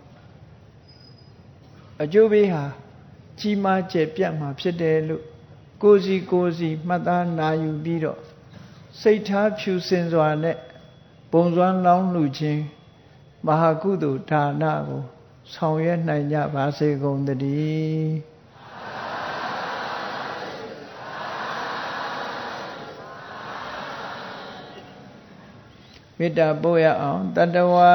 S1: အကျိုးပေးဟာကြီးမားကျယ်ပြန့်မှာဖြစ်တယ်လို့ကိုယ်စီကိုယ်စီမှတ်သားနာယူပြီးတော့စိတ်ထားဖြူစင်စွာနဲ့ပုံစွမ်းလောင်းလှခြင်းမဟာကုသိုလ်ဒါနကိုဆောင်ရွက်နိုင်ကြပါစေကုန်သတည်းမေတ္တာပို့ရအောင်တတဝါ